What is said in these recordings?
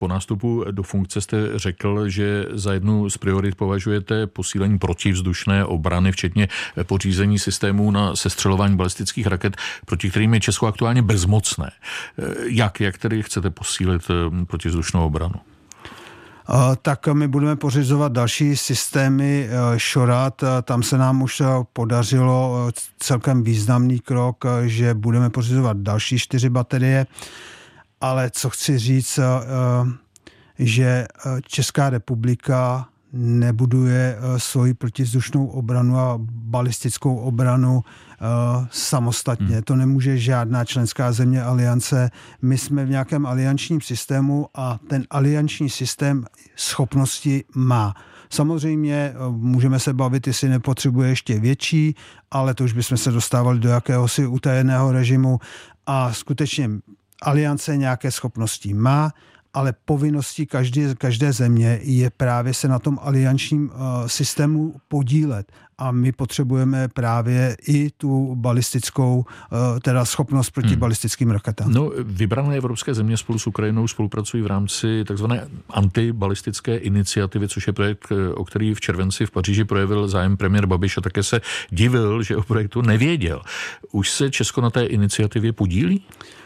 Po nástupu do funkce jste řekl, že za jednu z priorit považujete posílení protivzdušné obrany, včetně pořízení systémů na sestřelování balistických raket, proti kterým je Česko aktuálně bezmocné. Jak tedy chcete posílit protivzdušnou obranu? Tak my budeme pořizovat další systémy ŠORAD. Tam se nám už podařilo celkem významný krok, že budeme pořizovat další 4 baterie. Ale co chci říct, že Česká republika nebuduje svoji protivzdušnou obranu a balistickou obranu samostatně. To nemůže žádná členská země aliance. My jsme v nějakém aliančním systému a ten alianční systém schopnosti má. Samozřejmě můžeme se bavit, jestli nepotřebuje ještě větší, ale to už bychom se dostávali do jakéhosi utajeného režimu a skutečně aliance nějaké schopnosti má, ale povinností každé země je právě se na tom aliančním systému podílet. A my potřebujeme právě i tu balistickou, teda schopnost proti balistickým raketám. No, vybrané evropské země spolu s Ukrajinou spolupracují v rámci takzvané antibalistické iniciativy, což je projekt, o který v červenci v Paříži projevil zájem premiér Babiš a také se divil, že o projektu nevěděl. Už se Česko na té iniciativě podílí?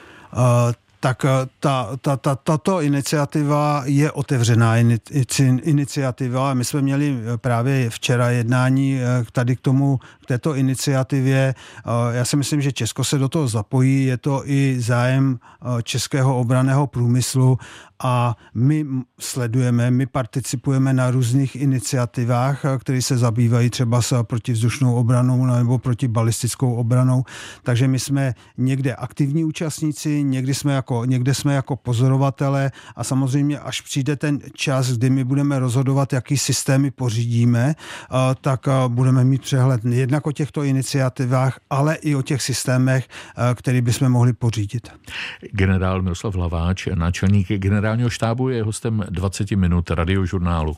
Tak tato iniciativa je otevřená iniciativa. My jsme měli právě včera jednání tady k této iniciativě. Já si myslím, že Česko se do toho zapojí. Je to i zájem českého obranného průmyslu a my sledujeme, my participujeme na různých iniciativách, které se zabývají třeba s protivzdušnou obranou nebo protibalistickou obranou. Takže my jsme někde aktivní účastníci, někde jsme jako pozorovatele a samozřejmě až přijde ten čas, kdy my budeme rozhodovat, jaký systémy pořídíme, tak budeme mít přehled jednak o těchto iniciativách, ale i o těch systémech, které bychom mohli pořídit. Generál Miroslav Hlaváč, náčelník generálního štábu, je hostem 20 minut Radiožurnálu.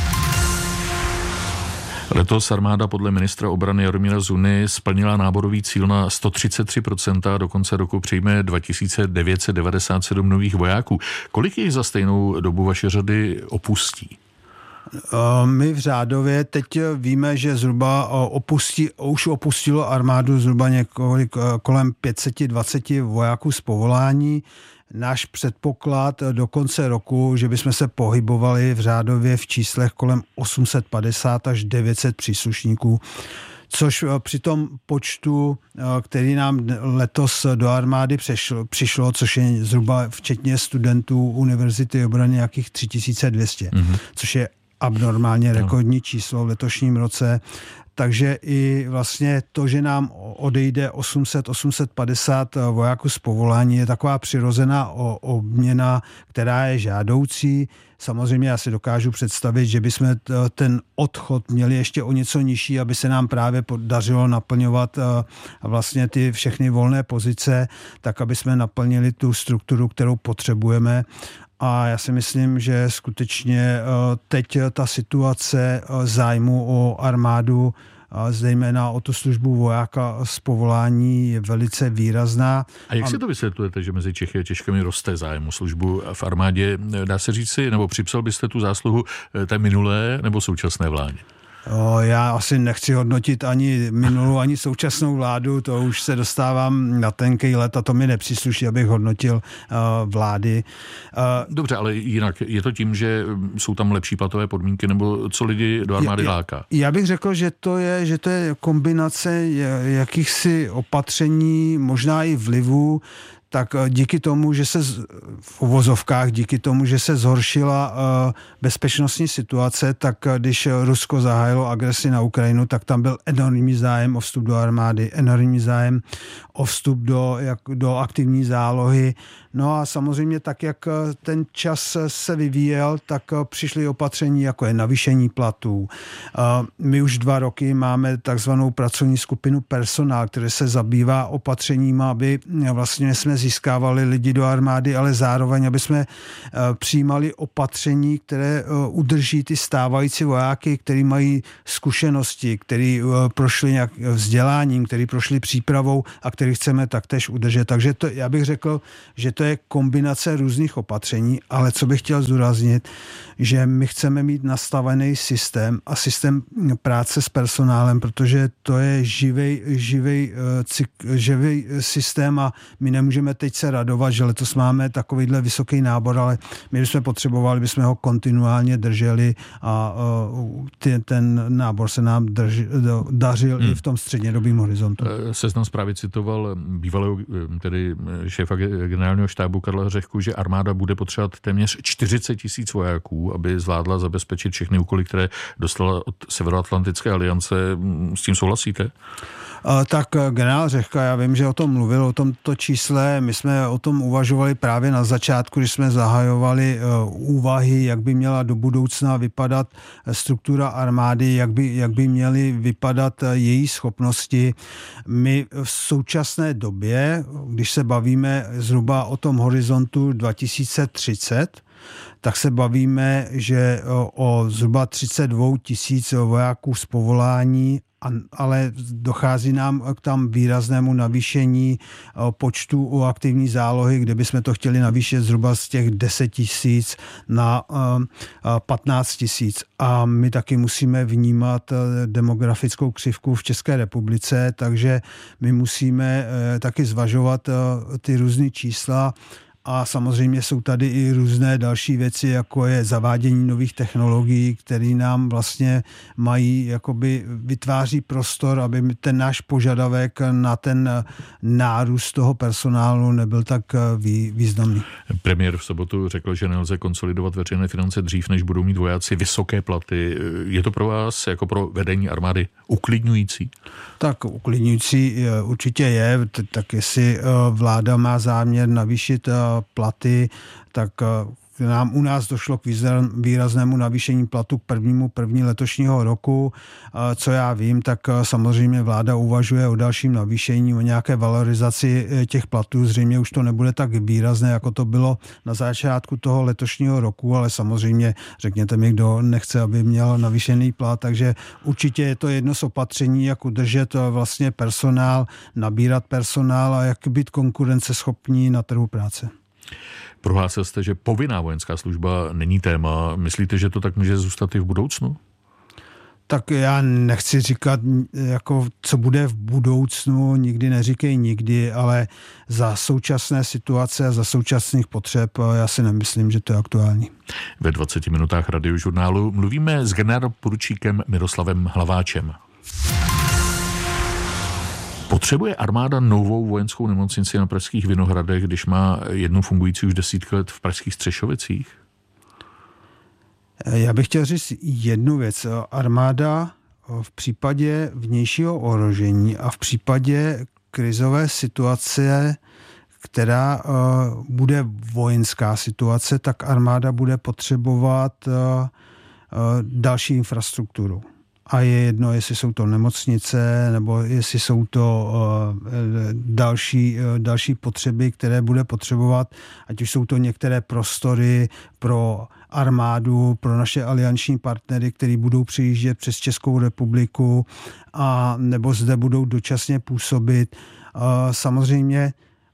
Letos armáda podle ministra obrany Jaromíra Zuny splnila náborový cíl na 133% a do konce roku přijme 2997 nových vojáků. Kolik jich za stejnou dobu vaše řady opustí? My v řádově teď víme, že zhruba už opustilo armádu zhruba kolem 520 vojáků z povolání. Náš předpoklad do konce roku, že bychom se pohybovali v řádově v číslech kolem 850 až 900 příslušníků, což při tom počtu, který nám letos do armády přišlo, což je zhruba včetně studentů Univerzity obrany nějakých 3200, což je abnormálně rekordní číslo v letošním roce. Takže i vlastně to, že nám odejde 800-850 vojáků z povolání, je taková přirozená obměna, která je žádoucí. Samozřejmě já si dokážu představit, že bychom ten odchod měli ještě o něco nižší, aby se nám právě podařilo naplňovat vlastně ty všechny volné pozice, tak aby jsme naplnili tu strukturu, kterou potřebujeme. A já si myslím, že skutečně teď ta situace zájmu o armádu, zejména o tu službu vojáka z povolání, je velice výrazná. A jak si to vysvětlujete, že mezi Čechy a Češkami roste zájem o službu v armádě? Dá se říci, nebo připsal byste tu zásluhu té minulé nebo současné vládě? Já asi nechci hodnotit ani minulou, ani současnou vládu, to už se dostávám na tenký let a to mi nepřísluší, abych hodnotil vlády. Dobře, ale jinak je to tím, že jsou tam lepší platové podmínky, nebo co lidi do armády láká? Já bych řekl, že to je kombinace jakýchsi opatření, možná i vlivu, tak díky tomu, že se v uvozovkách, díky tomu, že se zhoršila bezpečnostní situace, tak když Rusko zahájilo agresi na Ukrajinu, tak tam byl enormní zájem o vstup do armády, enormní zájem o vstup do aktivní zálohy. No a samozřejmě tak, jak ten čas se vyvíjel, tak přišly opatření, jako je navýšení platů. My už 2 roky máme takzvanou pracovní skupinu personál, která se zabývá opatřeními, aby vlastně jsme získávali lidi do armády, ale zároveň, aby jsme přijímali opatření, které udrží ty stávající vojáky, kteří mají zkušenosti, kteří prošli nějak vzděláním, kteří prošli přípravou a který chceme taktéž udržet. Takže já bych řekl, že to je kombinace různých opatření, ale co bych chtěl zdůraznit, že my chceme mít nastavený systém a systém práce s personálem, protože to je živý systém a my nemůžeme teď se radovat, že letos máme takovýhle vysoký nábor, ale my bychom potřebovali, bychom ho kontinuálně drželi a ten nábor se nám dařil i v tom střednědobém horizontu. Seznam zprávy citoval bývalého tedy šéfa generálního štábu Karla Řehku, že armáda bude potřebovat téměř 40 000 vojáků, aby zvládla zabezpečit všechny úkoly, které dostala od Severoatlantické aliance. S tím souhlasíte? Tak generál Řehka, já vím, že o tom mluvil, o tomto čísle. My jsme o tom uvažovali právě na začátku, když jsme zahajovali úvahy, jak by měla do budoucna vypadat struktura armády, jak by měly vypadat její schopnosti. My v současné době, když se bavíme zhruba o tom horizontu 2030, tak se bavíme, že o zhruba 32 000 vojáků z povolání, ale dochází nám k tam výraznému navýšení počtu u aktivní zálohy, kde bychom to chtěli navýšit zhruba z těch 10 000 na 15 000. A my taky musíme vnímat demografickou křivku v České republice, takže my musíme taky zvažovat ty různé čísla. A samozřejmě jsou tady i různé další věci, jako je zavádění nových technologií, které nám vlastně mají, jakoby vytváří prostor, aby ten náš požadavek na ten nárůst toho personálu nebyl tak významný. Premiér v sobotu řekl, že nelze konsolidovat veřejné finance dřív, než budou mít vojáci vysoké platy. Je to pro vás jako pro vedení armády uklidňující? Tak uklidňující určitě je, tak jestli vláda má záměr navýšit platy, tak u nás došlo k výraznému navýšení platu k 1.1. letošního roku. Co já vím, tak samozřejmě vláda uvažuje o dalším navýšení, o nějaké valorizaci těch platů. Zřejmě už to nebude tak výrazné, jako to bylo na začátku toho letošního roku, ale samozřejmě řekněte mi, kdo nechce, aby měl navýšený plat, takže určitě je to jedno z opatření, jak udržet vlastně personál, nabírat personál a jak být konkurenceschopní na trhu práce. Prohlásil jste, že povinná vojenská služba není téma. Myslíte, že to tak může zůstat i v budoucnu? Tak já nechci říkat, jako, co bude v budoucnu, nikdy neříkej nikdy, ale za současné situace a za současných potřeb já si nemyslím, že to je aktuální. Ve 20 minutách Radiožurnálu mluvíme s generálporučíkem Miroslavem Hlaváčem. Potřebuje armáda novou vojenskou nemocnici na pražských Vinohradech, když má jednu fungující už desítky let v pražských Střešovicích? Já bych chtěl říct jednu věc. Armáda v případě vnějšího ohrožení a v případě krizové situace, která bude vojenská situace, tak armáda bude potřebovat další infrastrukturu. A je jedno, jestli jsou to nemocnice, nebo jestli jsou to další potřeby, které bude potřebovat, ať už jsou to některé prostory pro armádu, pro naše alianční partnery, kteří budou přijíždět přes Českou republiku, a nebo zde budou dočasně působit. Samozřejmě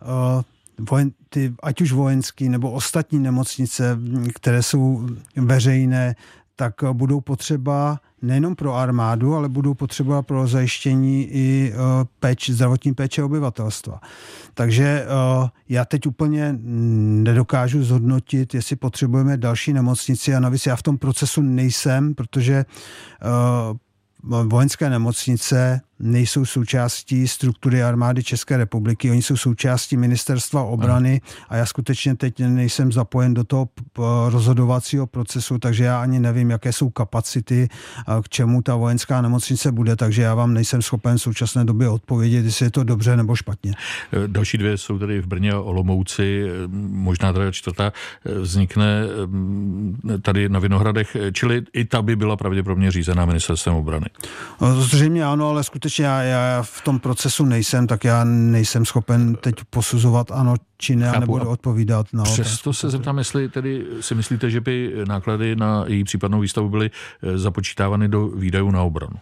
ať už vojenský nebo ostatní nemocnice, které jsou veřejné, tak budou potřeba nejenom pro armádu, ale budou potřeba pro zajištění i zdravotní péče obyvatelstva. Takže já teď úplně nedokážu zhodnotit, jestli potřebujeme další nemocnici, a navíc já v tom procesu nejsem, protože vojenské nemocnice nejsou součástí struktury armády České republiky, oni jsou součástí ministerstva obrany a já skutečně teď nejsem zapojen do toho rozhodovacího procesu, takže já ani nevím, jaké jsou kapacity, k čemu ta vojenská nemocnice bude, takže já vám nejsem schopen v současné době odpovědět, jestli je to dobře nebo špatně. Další dvě jsou tady v Brně a Olomouci, možná teda čtvrtá vznikne tady na Vinohradech, čili i ta by byla pravděpodobně řízená ministerstvem obrany. Zřejmě ano, ale skutečně skutečně já v tom procesu nejsem, tak já nejsem schopen teď posuzovat ano či ne, nebo odpovídat na otázku. Přesto se zeptám, jestli tedy si myslíte, že by náklady na její případnou výstavu byly započítávány do výdajů na obranu?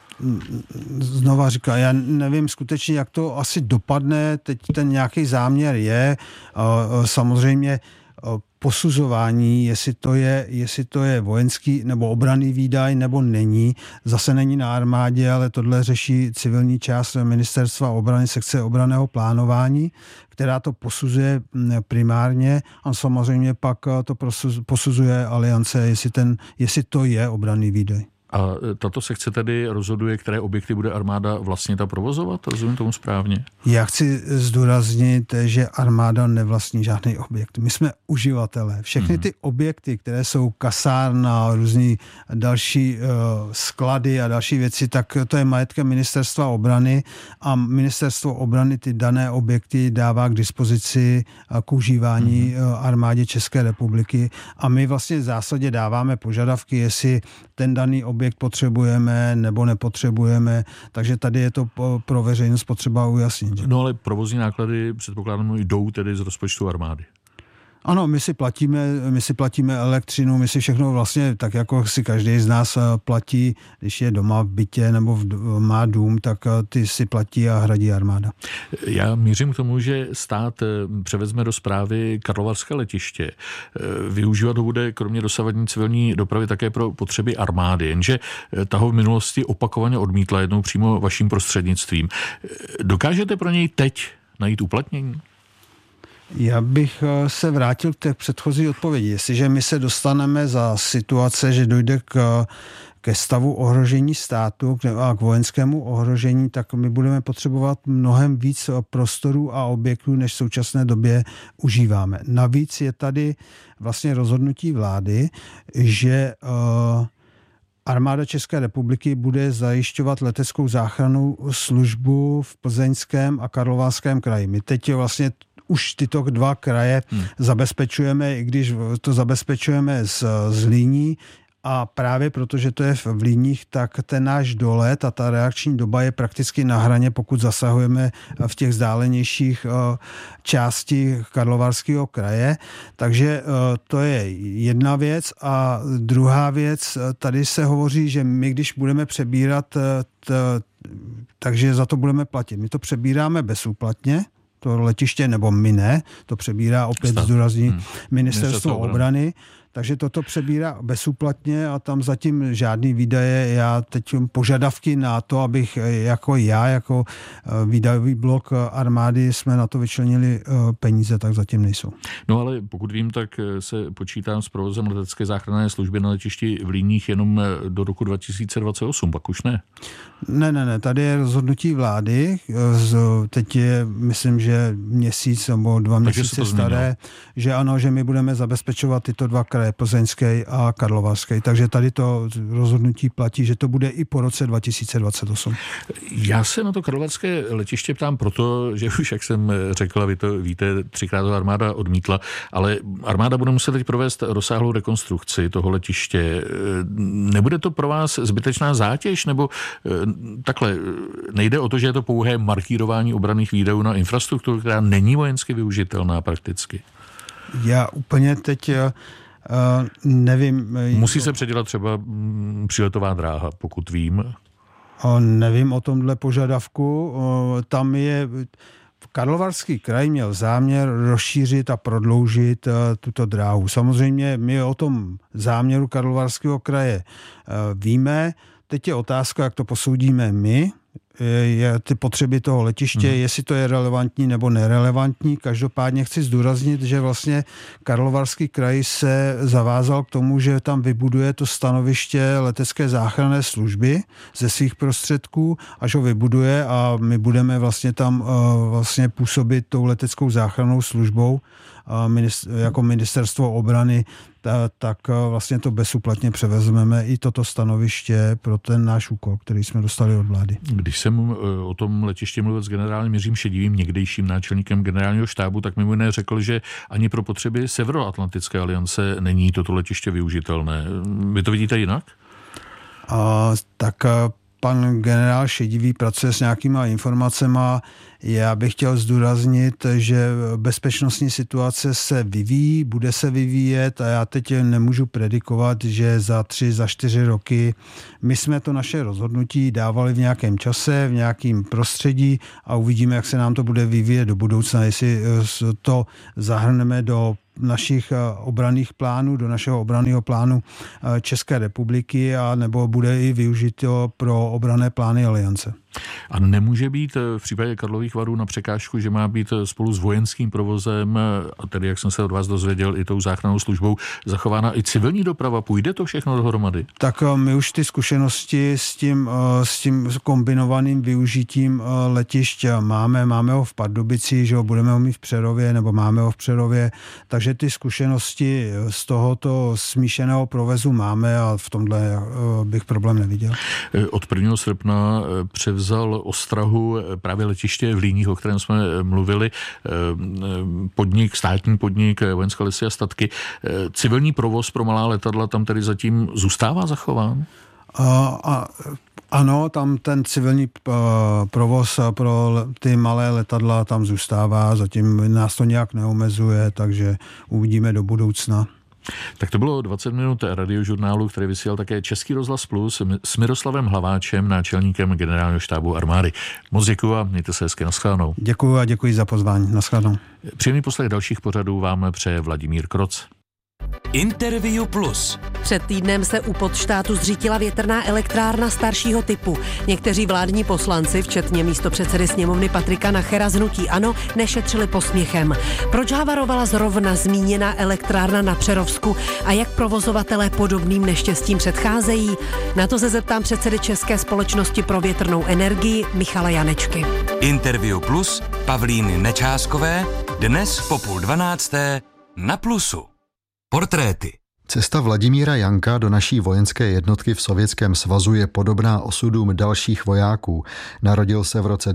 Znova říkám, já nevím skutečně, jak to asi dopadne, teď ten nějaký záměr je, samozřejmě posuzování, jestli to je vojenský nebo obranný výdaj, nebo není. Zase není na armádě, ale tohle řeší civilní část Ministerstva obrany, sekce obranného plánování, která to posuzuje primárně a samozřejmě pak to posuzuje aliance, jestli to je obranný výdaj. A tato sekce tedy rozhoduje, které objekty bude armáda vlastně provozovat? Rozumím tomu správně? Já chci zdůraznit, že armáda nevlastní žádný objekt. My jsme uživatelé. Všechny ty objekty, které jsou kasárna, různý další sklady a další věci, tak to je majetkem Ministerstva obrany a Ministerstvo obrany ty dané objekty dává k dispozici k užívání armádě České republiky a my vlastně v zásadě dáváme požadavky, jestli ten daný objekt potřebujeme nebo nepotřebujeme, takže tady je to pro veřejnost potřeba ujasnit. No ale provozní náklady předpokládám jdou tedy z rozpočtu armády. Ano, my si platíme elektřinu, my si všechno vlastně, tak jako si každý z nás platí, když je doma v bytě nebo má dům, tak ty si platí a hradí armáda. Já mířím k tomu, že stát převezme do správy karlovarské letiště. Využívat ho bude kromě dosavadní civilní dopravy také pro potřeby armády, jenže ta ho v minulosti opakovaně odmítla jednou přímo vaším prostřednictvím. Dokážete pro něj teď najít uplatnění? Já bych se vrátil k té předchozí odpovědi. Jestliže my se dostaneme za situace, že dojde ke stavu ohrožení státu a k vojenskému ohrožení, tak my budeme potřebovat mnohem víc prostorů a objektů, než v současné době užíváme. Navíc je tady vlastně rozhodnutí vlády, že Armáda České republiky bude zajišťovat leteckou záchrannou službu v Plzeňském a Karlovarském kraji. My teď vlastně už tyto dva kraje zabezpečujeme, i když to zabezpečujeme z Líní a právě protože to je v Líních, tak ten náš dolet a ta reakční doba je prakticky na hraně, pokud zasahujeme v těch vzdálenějších části Karlovarského kraje. Takže to je jedna věc a druhá věc, tady se hovoří, že my, když budeme přebírat, takže za to budeme platit. My to přebíráme bezúplatně, to letiště, nebo my ne, to přebírá opět zdůrazní Ministerstvo obrany, takže toto přebírá bezúplatně a tam zatím žádný výdaje. Já teď požadavky na to, abych jako výdajový blok armády jsme na to vyčlenili peníze, tak zatím nejsou. No ale pokud vím, tak se počítá s provozem letecké záchranné služby na letišti v Líních jenom do roku 2028, pak už ne? Ne, tady je rozhodnutí vlády, teď je, myslím, že měsíc nebo 2 měsíce staré, že ano, že my budeme zabezpečovat tyto dva kraje, Plzeňský a Karlovarský. Takže tady to rozhodnutí platí, že to bude i po roce 2028. Já se na to karlovarské letiště ptám proto, že už, jak jsem řekl, vy to víte, 3krát to armáda odmítla, ale armáda bude muset teď provést rozsáhlou rekonstrukci toho letiště. Nebude to pro vás zbytečná zátěž, nebo takhle, nejde o to, že je to pouhé markírování obranných výdajů na infrastrukturu, která není vojensky využitelná prakticky? Já úplně teď nevím. Musí se předělat třeba příletová dráha, pokud vím. Nevím o tomhle požadavku. Tam je Karlovarský kraj měl záměr rozšířit a prodloužit tuto dráhu. Samozřejmě my o tom záměru Karlovarského kraje víme. Teď je otázka, jak to posoudíme my, ty potřeby toho letiště, jestli to je relevantní nebo nerelevantní. Každopádně chci zdůraznit, že vlastně Karlovarský kraj se zavázal k tomu, že tam vybuduje to stanoviště letecké záchranné služby ze svých prostředků, až ho vybuduje a my budeme vlastně tam vlastně působit tou leteckou záchrannou službou jako Ministerstvo obrany, tak vlastně to bezúplatně převezmeme i toto stanoviště pro ten náš úkol, který jsme dostali od vlády. Když jsem o tom letiště mluvil s generálem Jiřím Šedivým, někdejším náčelníkem generálního štábu, tak mimo jiné řekl, že ani pro potřeby Severoatlantické aliance není toto letiště využitelné. Vy to vidíte jinak? Tak pan generál Šedivý pracuje s nějakýma informacema. Já bych chtěl zdůraznit, že bezpečnostní situace se vyvíjí, bude se vyvíjet a já teď nemůžu predikovat, že za 3, za 4 roky my jsme to naše rozhodnutí dávali v nějakém čase, v nějakém prostředí a uvidíme, jak se nám to bude vyvíjet do budoucna, jestli to zahrneme do našich obranných plánů, do našeho obranného plánu České republiky a nebo bude i využito pro obranné plány aliance. A nemůže být v případě Karlových Varů na překážku, že má být spolu s vojenským provozem, a tedy, jak jsem se od vás dozvěděl, i tou záchrannou službou, zachována i civilní doprava? Půjde to všechno dohromady? Tak my už ty zkušenosti s tím kombinovaným využitím letišť máme ho v Pardubici, že ho budeme ho mít v Přerově, nebo máme ho v Přerově, takže ty zkušenosti z tohoto smíšeného provozu máme a v tomhle bych problém neviděl. Od 1. srpna převzal ostrahu právě letiště v Líních, o kterém jsme mluvili, státní podnik Vojenské lesy a statky. Civilní provoz pro malá letadla tam tedy zatím zůstává zachován? Ano, tam ten civilní provoz pro ty malé letadla tam zůstává, zatím nás to nějak neomezuje, takže uvidíme do budoucna. Tak to bylo 20 minut radiožurnálu, který vysílal také Český rozhlas Plus s Miroslavem Hlaváčem, náčelníkem generálního štábu armády. Moc děkuji a mějte se hezky, nashledanou. Děkuji a děkuji za pozvání, nashledanou. Příjemný poslech dalších pořadů vám přeje Vladimír Kroc. Interview Plus. Před týdnem se u Podštátu zřítila větrná elektrárna staršího typu. Někteří vládní poslanci, včetně místopředsedy sněmovny Patrika Nachera z hnutí ANO, nešetřili posměchem. Proč havarovala zrovna zmíněná elektrárna na Přerovsku a jak provozovatelé podobným neštěstím předcházejí? Na to se zeptám předsedy České společnosti pro větrnou energii Michala Janečky. Interview Plus Pavlíny Nečáskové dnes po 11:30 na Plusu. Portréty. Cesta Vladimíra Janka do naší vojenské jednotky v Sovětském svazu je podobná osudům dalších vojáků. Narodil se v roce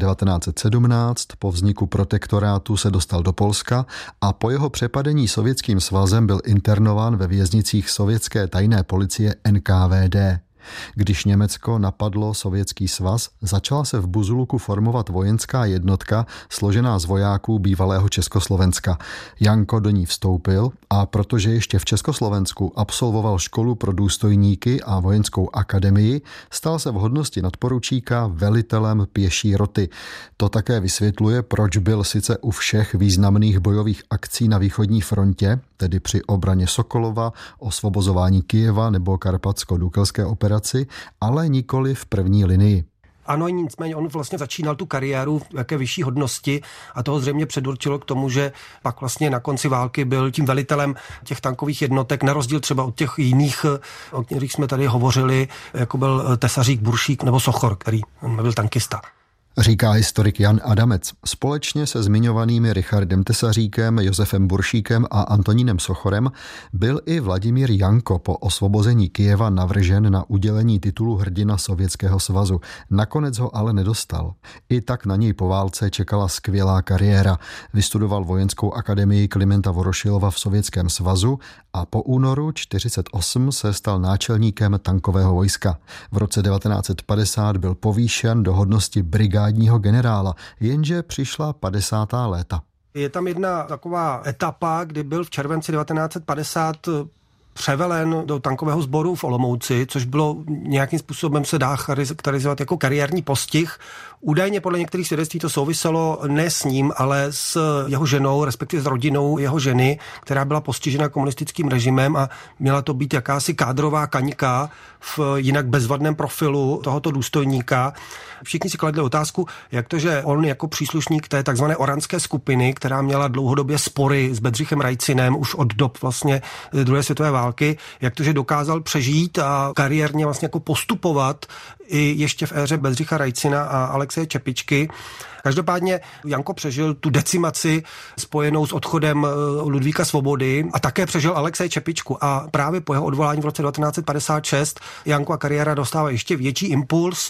1917, po vzniku protektorátu se dostal do Polska a po jeho přepadení Sovětským svazem byl internován ve věznicích sovětské tajné policie NKVD. Když Německo napadlo Sovětský svaz, začala se v Buzuluku formovat vojenská jednotka složená z vojáků bývalého Československa. Janko do ní vstoupil a protože ještě v Československu absolvoval školu pro důstojníky a vojenskou akademii, stal se v hodnosti nadporučíka velitelem pěší roty. To také vysvětluje, proč byl sice u všech významných bojových akcí na východní frontě, tedy při obraně Sokolova, osvobozování Kyjeva nebo Karpatsko-Dukelské operaci, ale nikoli v první linii. Ano, nicméně on vlastně začínal tu kariéru v jaké vyšší hodnosti a toho zřejmě předurčilo k tomu, že pak vlastně na konci války byl tím velitelem těch tankových jednotek, na rozdíl třeba od těch jiných, o kterých jsme tady hovořili, jako byl Tesařík, Buršík nebo Sochor, který byl tankista. Říká historik Jan Adamec. Společně se zmiňovanými Richardem Tesaříkem, Josefem Buršíkem a Antonínem Sochorem byl i Vladimír Janko po osvobození Kyjeva navržen na udělení titulu hrdina Sovětského svazu. Nakonec ho ale nedostal. I tak na něj po válce čekala skvělá kariéra. Vystudoval vojenskou akademii Klimenta Vorošilova v Sovětském svazu a po únoru 1948 se stal náčelníkem tankového vojska. V roce 1950 byl povýšen do hodnosti brigádního generála, jenže přišla 50. léta. Je tam jedna taková etapa, kdy byl v červenci 1950 převelen do tankového sboru v Olomouci, což bylo nějakým způsobem se dá charakterizovat jako kariérní postih. Údajně podle některých svědectví to souviselo ne s ním, ale s jeho ženou, respektive s rodinou jeho ženy, která byla postižena komunistickým režimem a měla to být jakási kádrová kaňka v jinak bezvadném profilu tohoto důstojníka. Všichni si kladli otázku, jak to, že on jako příslušník té takzvané oranské skupiny, která měla dlouhodobě spory s Bedřichem Rajcinem už od dob vlastně druhé světové války, jak to, že dokázal přežít a kariérně vlastně jako postupovat i ještě v éře Bedřicha Rajcina a Alexeje Čepičky. Každopádně Janko přežil tu decimaci spojenou s odchodem Ludvíka Svobody a také přežil Alexeje Čepičku a právě po jeho odvolání v roce 1956 Jankova kariéra dostává ještě větší impuls.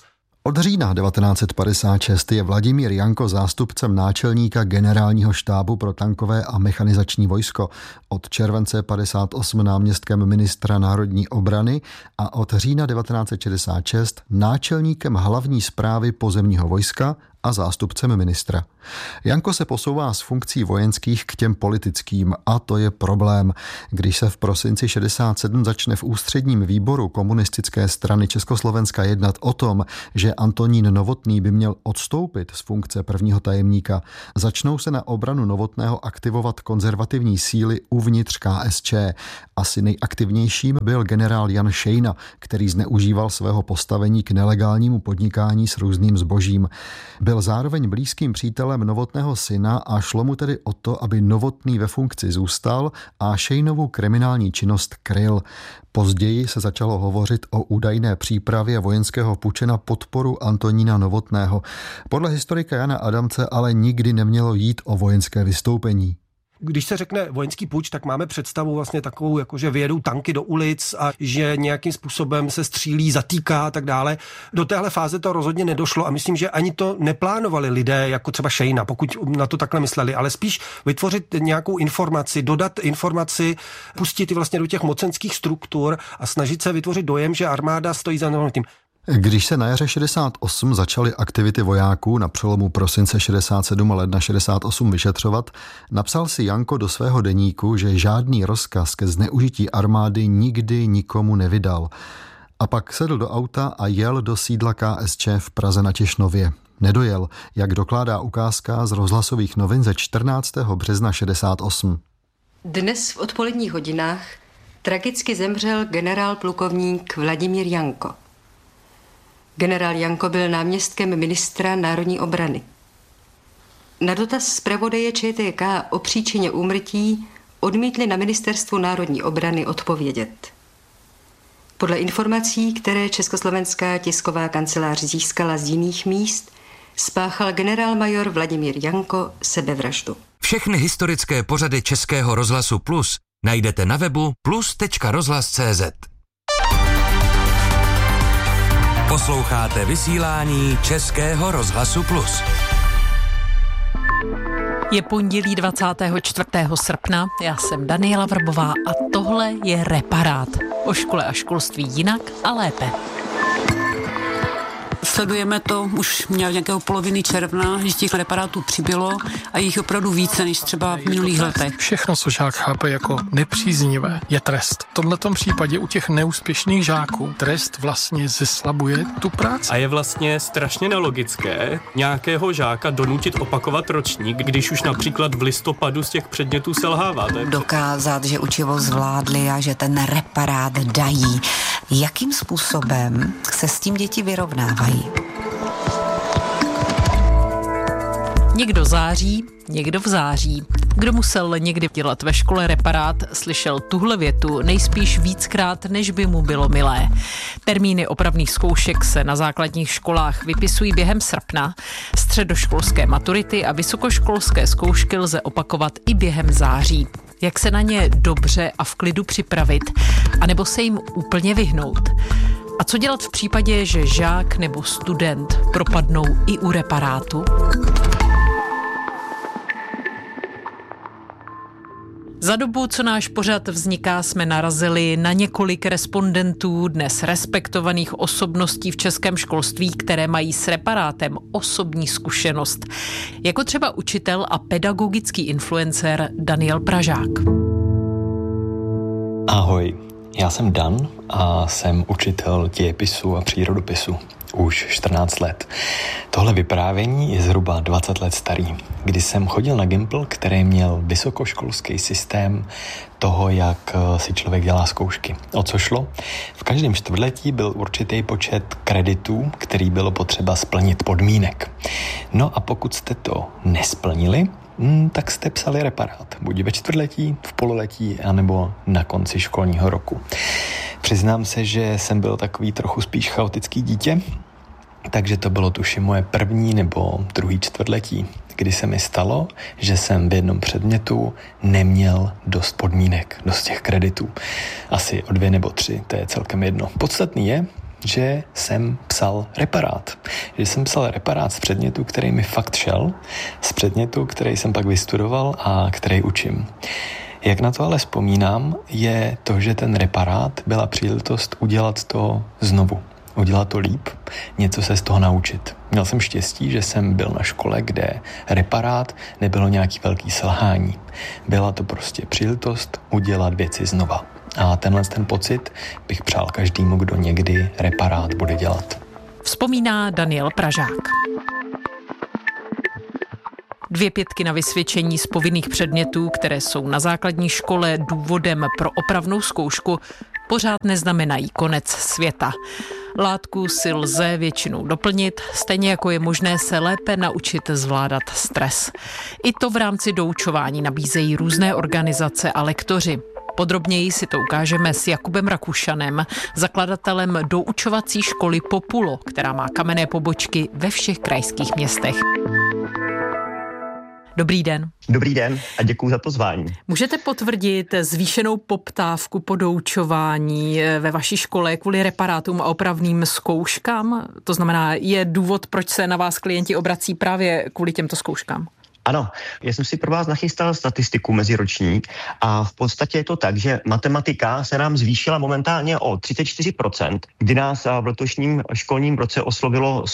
Od října 1956 je Vladimír Janko zástupcem náčelníka generálního štábu pro tankové a mechanizační vojsko, od července 58 náměstkem ministra národní obrany a od října 1966 náčelníkem hlavní správy pozemního vojska a zástupcem ministra. Janko se posouvá z funkcí vojenských k těm politickým a to je problém. Když se v prosinci 67 začne v ústředním výboru komunistické strany Československa jednat o tom, že Antonín Novotný by měl odstoupit z funkce prvního tajemníka, začnou se na obranu Novotného aktivovat konzervativní síly uvnitř KSČ. Asi nejaktivnějším byl generál Jan Šejna, který zneužíval svého postavení k nelegálnímu podnikání s různým zbožím. Byl zároveň blízkým přítelem Novotného syna a šlo mu tedy o to, aby Novotný ve funkci zůstal a Šejnovu kriminální činnost kryl. Později se začalo hovořit o údajné přípravě vojenského puče na podporu Antonína Novotného. Podle historika Jana Adamce ale nikdy nemělo jít o vojenské vystoupení. Když se řekne vojenský puč, tak máme představu vlastně takovou, jako že vyjedou tanky do ulic a že nějakým způsobem se střílí, zatýká a tak dále. Do téhle fáze to rozhodně nedošlo a myslím, že ani to neplánovali lidé, jako třeba Šejna, pokud na to takhle mysleli, ale spíš vytvořit nějakou informaci, dodat informaci, pustit ji vlastně do těch mocenských struktur a snažit se vytvořit dojem, že armáda stojí za tím. Když se na jaře 68 začaly aktivity vojáků na přelomu prosince 67 a ledna 68 vyšetřovat, napsal si Janko do svého deníku, že žádný rozkaz ke zneužití armády nikdy nikomu nevydal. A pak sedl do auta a jel do sídla KSČ v Praze na Těšnově. Nedojel, jak dokládá ukázka z rozhlasových novin ze 14. března 68. Dnes v odpoledních hodinách tragicky zemřel generál plukovník Vladimír Janko. Generál Janko byl náměstkem ministra národní obrany. Na dotaz zpravodaje ČTK o příčině úmrtí odmítli na ministerstvu národní obrany odpovědět. Podle informací, které Československá tisková kancelář získala z jiných míst, spáchal generálmajor Vladimír Janko sebevraždu. Všechny historické pořady Českého rozhlasu Plus najdete na webu plus.rozhlas.cz. Posloucháte vysílání Českého rozhlasu Plus. Je pondělí 24. srpna, já jsem Daniela Vrbová a tohle je Reparát. O škole a školství jinak a lépe. Sledujeme to už nějakého poloviny června, že těch reparátů přibylo a jich opravdu více než třeba v minulých letech. Všechno, co žák chápe jako nepříznivé, je trest. V tomhletom případě u těch neúspěšných žáků trest vlastně zeslabuje tu práci. A je vlastně strašně nelogické nějakého žáka donutit opakovat ročník, když už například v listopadu z těch předmětů selhává. Dokázat, že učivo zvládli a že ten reparát dají. Jakým způsobem se s tím děti vyrovnávají? Někdo září, někdo v září. Kdo musel někdy dělat ve škole reparát, slyšel tuhle větu nejspíš víckrát, než by mu bylo milé. Termíny opravných zkoušek se na základních školách vypisují během srpna. Středoškolské maturity a vysokoškolské zkoušky lze opakovat i během září. Jak se na ně dobře a v klidu připravit, anebo se jim úplně vyhnout? A co dělat v případě, že žák nebo student propadnou i u reparátu? Za dobu, co náš pořad vzniká, jsme narazili na několik respondentů, dnes respektovaných osobností v českém školství, které mají s reparátem osobní zkušenost. Jako třeba učitel a pedagogický influencer Daniel Pražák. Ahoj, já jsem Dan a jsem učitel dějepisu a přírodopisu. Už 14 let. Tohle vyprávění je zhruba 20 let starý, kdy jsem chodil na Gimpl, který měl vysokoškolský systém toho, jak si člověk dělá zkoušky. O co šlo? V každém čtvrtletí byl určitý počet kreditů, který bylo potřeba splnit podmínek. No a pokud jste to nesplnili, tak jste psali reparát. Buď ve čtvrtletí, v pololetí, anebo na konci školního roku. Přiznám se, že jsem byl takový trochu spíš chaotický dítě, takže to bylo tuším moje první nebo druhý čtvrtletí, kdy se mi stalo, že jsem v jednom předmětu neměl dost podmínek, dost těch kreditů. Asi o 2 nebo 3, to je celkem jedno. Podstatný je, že jsem psal reparát. Že jsem psal reparát z předmětu, který mi fakt šel, z předmětu, který jsem pak vystudoval a který učím. Jak na to ale vzpomínám, je to, že ten reparát byla příležitost udělat to znovu. Udělat to líp, něco se z toho naučit. Měl jsem štěstí, že jsem byl na škole, kde reparát nebylo nějaký velký selhání. Byla to prostě příležitost udělat věci znova. A ten pocit bych přál každému, kdo někdy reparát bude dělat. Vzpomíná Daniel Pražák. 2 pětky na vysvědčení z povinných předmětů, které jsou na základní škole důvodem pro opravnou zkoušku, pořád neznamenají konec světa. Látku si lze většinou doplnit, stejně jako je možné se lépe naučit zvládat stres. I to v rámci doučování nabízejí různé organizace a lektoři. Podrobněji si to ukážeme s Jakubem Rakušanem, zakladatelem doučovací školy Populo, která má kamenné pobočky ve všech krajských městech. Dobrý den. Dobrý den a děkuju za pozvání. Můžete potvrdit zvýšenou poptávku po doučování ve vaší škole kvůli reparátům a opravným zkouškám? To znamená, je důvod, proč se na vás klienti obrací právě kvůli těmto zkouškám? Ano, já jsem si pro vás nachystal statistiku meziročník a v podstatě je to tak, že matematika se nám zvýšila momentálně o 34%, kdy nás v letošním školním roce oslovilo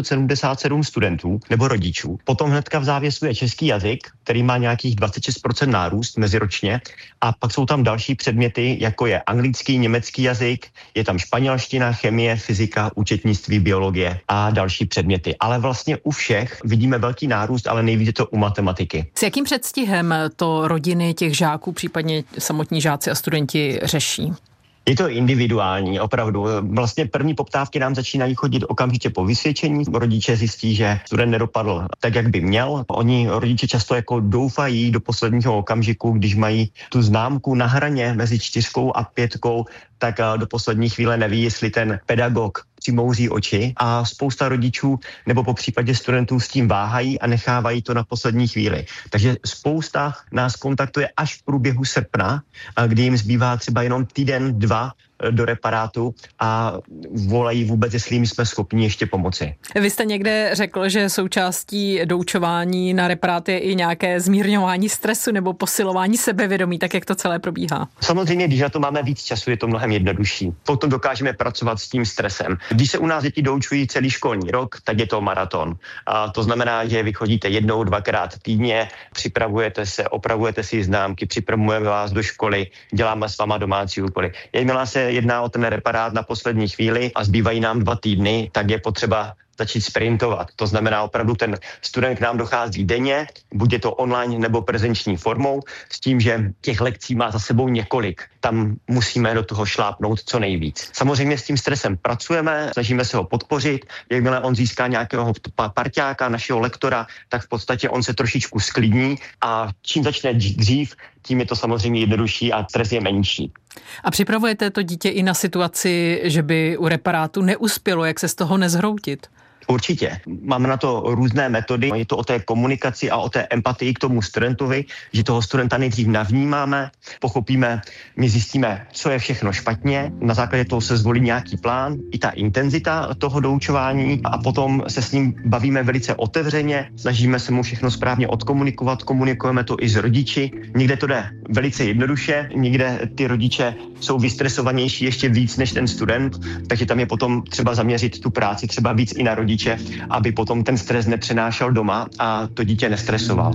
877 studentů nebo rodičů. Potom hnedka v závěsu je český jazyk, který má nějakých 26% nárůst meziročně a pak jsou tam další předměty, jako je anglický, německý jazyk, je tam španělština, chemie, fyzika, účetnictví, biologie a další předměty. Ale vlastně u všech vidíme velký nárůst, ale nejvíce to u matematiky. S jakým předstihem to rodiny těch žáků, případně samotní žáci a studenti řeší? Je to individuální, opravdu. Vlastně první poptávky nám začínají chodit okamžitě po vysvědčení. Rodiče zjistí, že student nedopadl tak, jak by měl. Oni, rodiče, často jako doufají do posledního okamžiku, když mají tu známku na hraně mezi 4 a 5, tak do poslední chvíle neví, jestli ten pedagog přimouří oči a spousta rodičů nebo po případě studentů s tím váhají a nechávají to na poslední chvíli. Takže spousta nás kontaktuje až v průběhu srpna, kdy jim zbývá třeba jenom týden, 2 do reparátu a volají vůbec, jestli jim jsme schopni ještě pomoci. Vy jste někde řekl, že součástí doučování na reparát je i nějaké zmírňování stresu nebo posilování sebevědomí, tak jak to celé probíhá? Samozřejmě, když na to máme víc času, je to mnohem jednodušší. Potom dokážeme pracovat s tím stresem. Když se u nás děti doučují celý školní rok, tak je to maraton. A to znamená, že vy chodíte 1, 2krát týdně, připravujete se, opravujete si známky, připravujeme vás do školy, děláme s váma domácí úkoly. Jakmile se jedná o ten reparát na poslední chvíli a zbývají nám 2 týdny, tak je potřeba začít sprintovat. To znamená, opravdu ten student k nám dochází denně, buď je to online nebo prezenční formou, s tím, že těch lekcí má za sebou několik. Tam musíme do toho šlápnout co nejvíc. Samozřejmě s tím stresem pracujeme, snažíme se ho podpořit. Jakmile on získá nějakého parťáka, našeho lektora, tak v podstatě on se trošičku sklidní a čím začne dřív, tím je to samozřejmě jednodušší a stres je menší. A připravujete to dítě i na situaci, že by u reparátu neuspělo, jak se z toho nezhroutit? Určitě. Máme na to různé metody. Je to o té komunikaci a o té empatii k tomu studentovi, že toho studenta nejdřív navnímáme, pochopíme, my zjistíme, co je všechno špatně. Na základě toho se zvolí nějaký plán, i ta intenzita toho doučování a potom se s ním bavíme velice otevřeně, snažíme se mu všechno správně odkomunikovat, komunikujeme to i s rodiči. Někde to jde velice jednoduše, někde ty rodiče jsou vystresovanější ještě víc než ten student, takže tam je potom třeba zaměřit tu práci třeba víc i na rodiče, aby potom ten stres nepřenášel doma a to dítě nestresoval.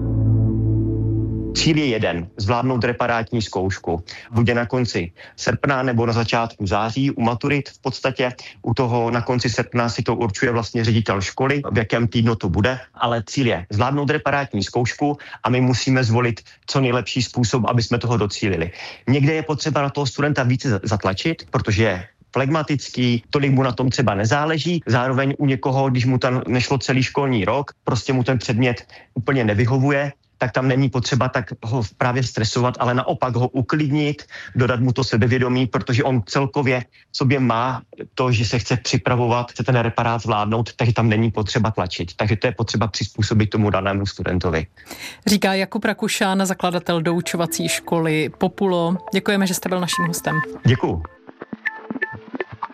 Cíl je jeden, zvládnout reparátní zkoušku. Bude na konci srpna nebo na začátku září u maturit v podstatě. U toho na konci srpna si to určuje vlastně ředitel školy, v jakém týdnu to bude, ale cíl je zvládnout reparátní zkoušku a my musíme zvolit co nejlepší způsob, aby jsme toho docílili. Někde je potřeba na toho studenta více zatlačit, protože je flegmatický, tolik mu na tom třeba nezáleží. Zároveň u někoho, když mu tam nešlo celý školní rok, prostě mu ten předmět úplně nevyhovuje, tak tam není potřeba tak ho právě stresovat, ale naopak ho uklidnit, dodat mu to sebevědomí, protože on celkově v sobě má to, že se chce připravovat, chce ten reparát zvládnout, takže tam není potřeba tlačit. Takže to je potřeba přizpůsobit tomu danému studentovi. Říká Jakub Rakušan, zakladatel doučovací školy Populo. Děkujeme, že jste byl naším hostem. Děkuju.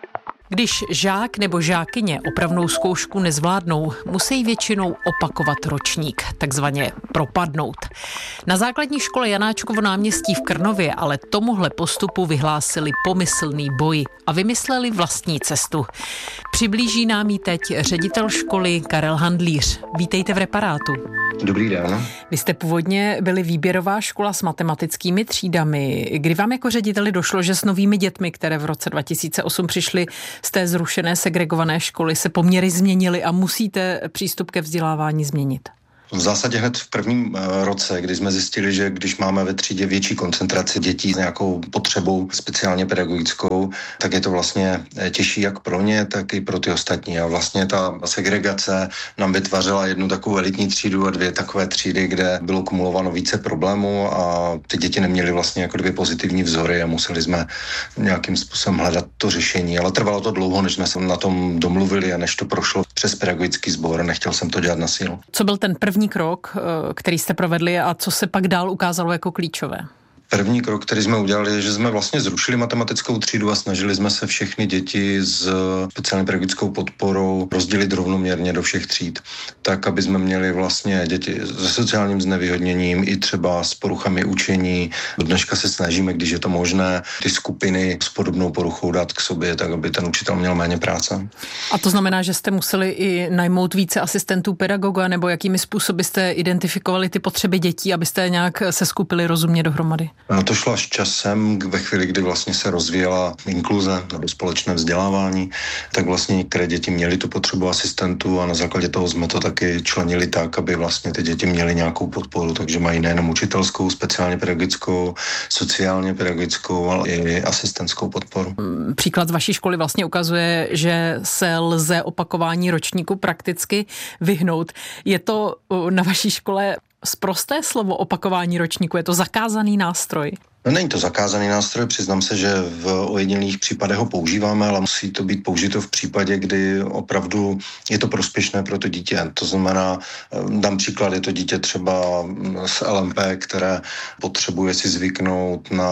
Když žák nebo žákyně opravnou zkoušku nezvládnou, musí většinou opakovat ročník, takzvaně propadnout. Na základní škole Janáčkovo náměstí v Krnově ale tomuhle postupu vyhlásili pomyslný boj a vymysleli vlastní cestu. Přiblíží nám ji teď ředitel školy Karel Handlíř. Vítejte v Reparátu. Dobrý den. Vy jste původně byli výběrová škola s matematickými třídami. Kdy vám jako řediteli došlo, že s novými dětmi, které v roce 2008 přišly z té zrušené segregované školy, se poměry změnily a musíte přístup ke vzdělávání změnit? V zásadě hned v prvním roce, kdy jsme zjistili, že když máme ve třídě větší koncentraci dětí s nějakou potřebou speciálně pedagogickou, tak je to vlastně těžší jak pro ně, tak i pro ty ostatní. A vlastně ta segregace nám vytvářela jednu takovou elitní třídu a dvě takové třídy, kde bylo kumulováno více problémů a ty děti neměly vlastně jako dvě pozitivní vzory a museli jsme nějakým způsobem hledat to řešení. Ale trvalo to dlouho, než jsme se na tom domluvili a než to prošlo přes pedagogický sbor. Nechtěl jsem to dělat na sílu. Co byl ten první krok, který jste provedli a co se pak dál ukázalo jako klíčové? První krok, který jsme udělali, je, že jsme vlastně zrušili matematickou třídu a snažili jsme se všechny děti s speciální pedagogickou podporou rozdělit rovnoměrně do všech tříd, tak, aby jsme měli vlastně děti se sociálním znevýhodněním i třeba s poruchami učení. Dneška se snažíme, když je to možné, ty skupiny s podobnou poruchou dát k sobě, tak, aby ten učitel měl méně práce. A to znamená, že jste museli i najmout více asistentů pedagoga, nebo jakými způsoby jste identifikovali ty potřeby dětí, abyste nějak se skupili rozumně dohromady? No to šlo až časem, ve chvíli, kdy vlastně se rozvíjela inkluze nebo společné vzdělávání, tak vlastně některé děti měly tu potřebu asistentů a na základě toho jsme to taky členili tak, aby vlastně ty děti měly nějakou podporu, takže mají nejenom učitelskou, speciálně pedagogickou, sociálně pedagogickou, ale i asistentskou podporu. Příklad z vaší školy vlastně ukazuje, že se lze opakování ročníku prakticky vyhnout. Je to na vaší škole sprosté slovo opakování ročníku, je to zakázaný nástroj? No, není to zakázaný nástroj, přiznám se, že v ojedinělých případech ho používáme, ale musí to být použito v případě, kdy opravdu je to prospěšné pro to dítě. To znamená, dám příklad, je to dítě třeba z LMP, které potřebuje si zvyknout na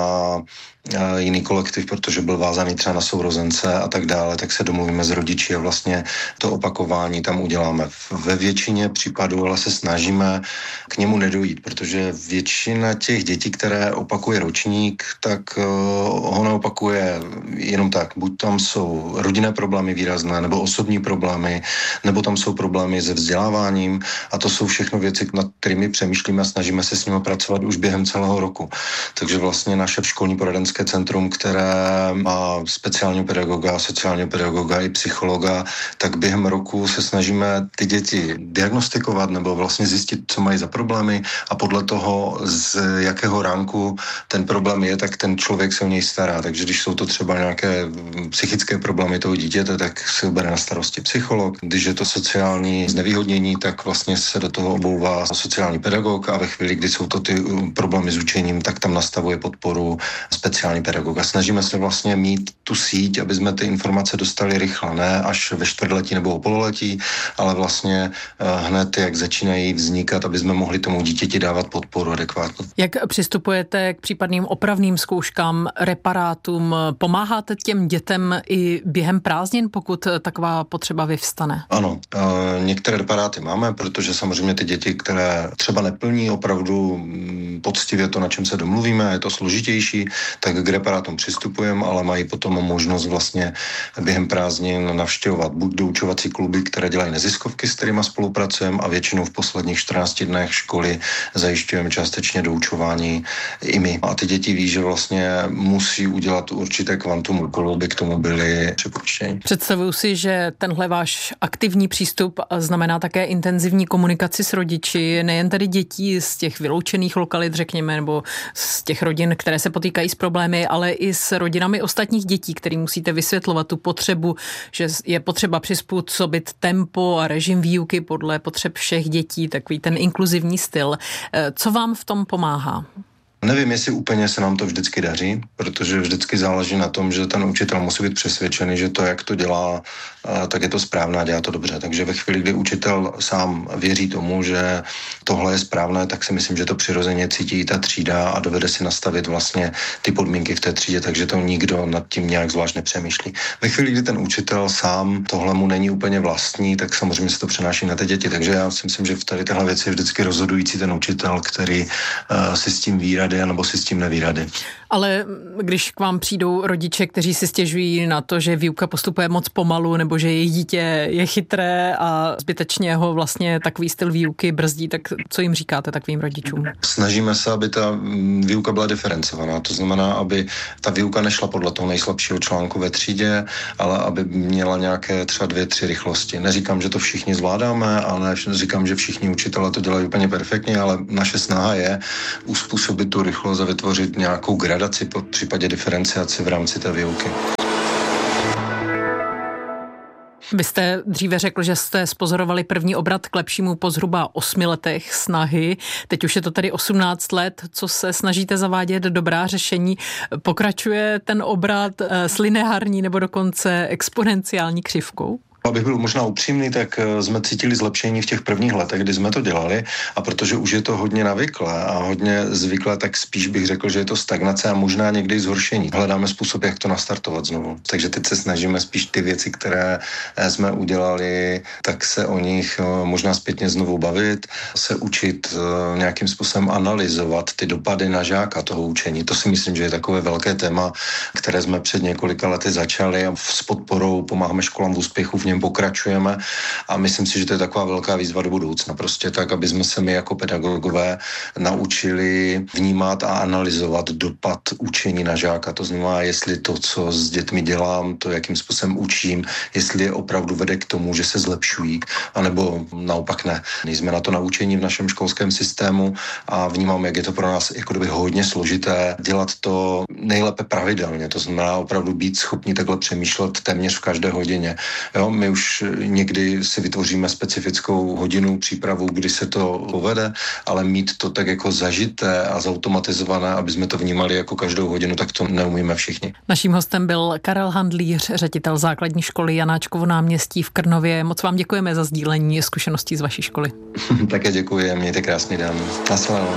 jiný kolektiv, protože byl vázaný třeba na sourozence a tak dále, tak se domluvíme s rodiči a vlastně to opakování tam uděláme. Ve většině případů ale se snažíme k němu nedojít, protože většina těch dětí, které opakuje ročník, tak ho neopakuje jenom tak. Buď tam jsou rodinné problémy výrazné, nebo osobní problémy, nebo tam jsou problémy se vzděláváním a to jsou všechno věci, nad kterými přemýšlíme a snažíme se s nimi pracovat už během celého roku. Takže vlastně naše školní poradenské centrum, které má speciálního pedagoga, sociálního pedagoga i psychologa, tak během roku se snažíme ty děti diagnostikovat nebo vlastně zjistit, co mají za problémy a podle toho, z jakého ránku ten problém je, tak ten člověk se o něj stará. Takže když jsou to třeba nějaké psychické problémy toho dítěte, tak se bere na starosti psycholog. Když je to sociální znevýhodnění, tak vlastně se do toho obouvá sociální pedagog a ve chvíli, kdy jsou to ty problémy s učením, tak tam nastavuje podporu speciální pedagoga. Snažíme se vlastně mít tu síť, aby jsme ty informace dostali rychle, ne až ve čtvrtletí nebo o pololetí, ale vlastně hned, jak začínají vznikat, aby jsme mohli tomu dítěti dávat podporu adekvátní. Jak přistupujete k případným opravným zkouškám, reparátům? Pomáháte těm dětem i během prázdnin, pokud taková potřeba vyvstane? Ano, některé reparáty máme, protože samozřejmě ty děti, které třeba neplní opravdu poctivě to, na čem se domluvíme, je to složitější, tak k reparátům přistupujeme, ale mají potom možnost vlastně během prázdnin navštěvovat buď doučovací kluby, které dělají neziskovky, s kterými spolupracujeme a většinou v posledních 14 dnech školy zajišťujeme částečně doučování i my. A ty děti ví, že vlastně musí udělat určité kvantum úkolů, aby k tomu byly připuštěni. Představuju si, že tenhle váš aktivní přístup znamená také intenzivní komunikaci s rodiči, nejen tedy dětí z těch vyloučených lokalit, řekněme, nebo z těch rodin, které se potýkají s problémy, ale i s rodinami ostatních dětí, kterým musíte vysvětlovat tu potřebu, že je potřeba přizpůsobit tempo a režim výuky podle potřeb všech dětí, takový ten inkluzivní styl. Co vám v tom pomáhá? Nevím, jestli úplně se nám to vždycky daří, protože vždycky záleží na tom, že ten učitel musí být přesvědčený, že to, jak to dělá, tak je to správné a dělá to dobře. Takže ve chvíli, kdy učitel sám věří tomu, že tohle je správné, tak si myslím, že to přirozeně cítí i ta třída a dovede si nastavit vlastně ty podmínky v té třídě, takže to nikdo nad tím nějak zvlášť nepřemýšlí. Ve chvíli, kdy ten učitel sám tohle mu není úplně vlastní, tak samozřejmě se to přenáší na ty děti. Takže já si myslím, že v tady téhle věci je vždycky rozhodující ten učitel, který si s tím ví rady nebo si s tím neví rady. Ale když k vám přijdou rodiče, kteří si stěžují na to, že výuka postupuje moc pomalu nebo že jejich dítě je chytré a zbytečně ho vlastně takový styl výuky brzdí, tak co jim říkáte takovým rodičům? Snažíme se, aby ta výuka byla diferencovaná. To znamená, aby ta výuka nešla podle toho nejslabšího článku ve třídě, ale aby měla nějaké třeba 2-3 rychlosti. Neříkám, že to všichni zvládáme, ale neříkám, že všichni učitelé to dělají úplně perfektně, ale naše snaha je uspůsobit tu rychlost a vytvořit nějakou gradaci po případě diferenciaci v rámci té výuky. Vy jste dříve řekl, že jste spozorovali první obrat k lepšímu po zhruba 8 letech snahy. Teď už je to tady 18 let, co se snažíte zavádět dobrá řešení. Pokračuje ten obrat s lineární nebo dokonce exponenciální křivkou? Abych byl možná upřímný, tak jsme cítili zlepšení v těch prvních letech, kdy jsme to dělali, a protože už je to hodně navyklé a hodně zvyklé, tak spíš bych řekl, že je to stagnace a možná někdy i zhoršení. Hledáme způsob, jak to nastartovat znovu. Takže teď se snažíme spíš ty věci, které jsme udělali, tak se o nich možná zpětně znovu bavit, se učit nějakým způsobem analyzovat ty dopady na žáka toho učení. To si myslím, že je takové velké téma, které jsme před několika lety začali a s podporou pomáháme školám v úspěchu, v něm pokračujeme a myslím si, že to je taková velká výzva do budoucna. Prostě tak, aby jsme se my jako pedagogové naučili vnímat a analyzovat dopad učení na žáka. To znamená, jestli to, co s dětmi dělám, to, jakým způsobem učím, jestli je opravdu vede k tomu, že se zlepšují, anebo naopak ne. Nejsme na to naučení v našem školském systému a vnímám, jak je to pro nás jako kdyby hodně složité dělat to nejlépe pravidelně. To znamená opravdu být schopni takhle přemýšlet téměř v každé hodině. Jo, my už někdy si vytvoříme specifickou hodinu přípravu, kdy se to povede, ale mít to tak jako zažité a zautomatizované, aby jsme to vnímali jako každou hodinu, tak to neumíme všichni. Naším hostem byl Karel Handlíř, ředitel základní školy Janáčkovo náměstí v Krnově. Moc vám děkujeme za sdílení zkušeností z vaší školy. Také děkuji, mějte krásný den. Nasledanou.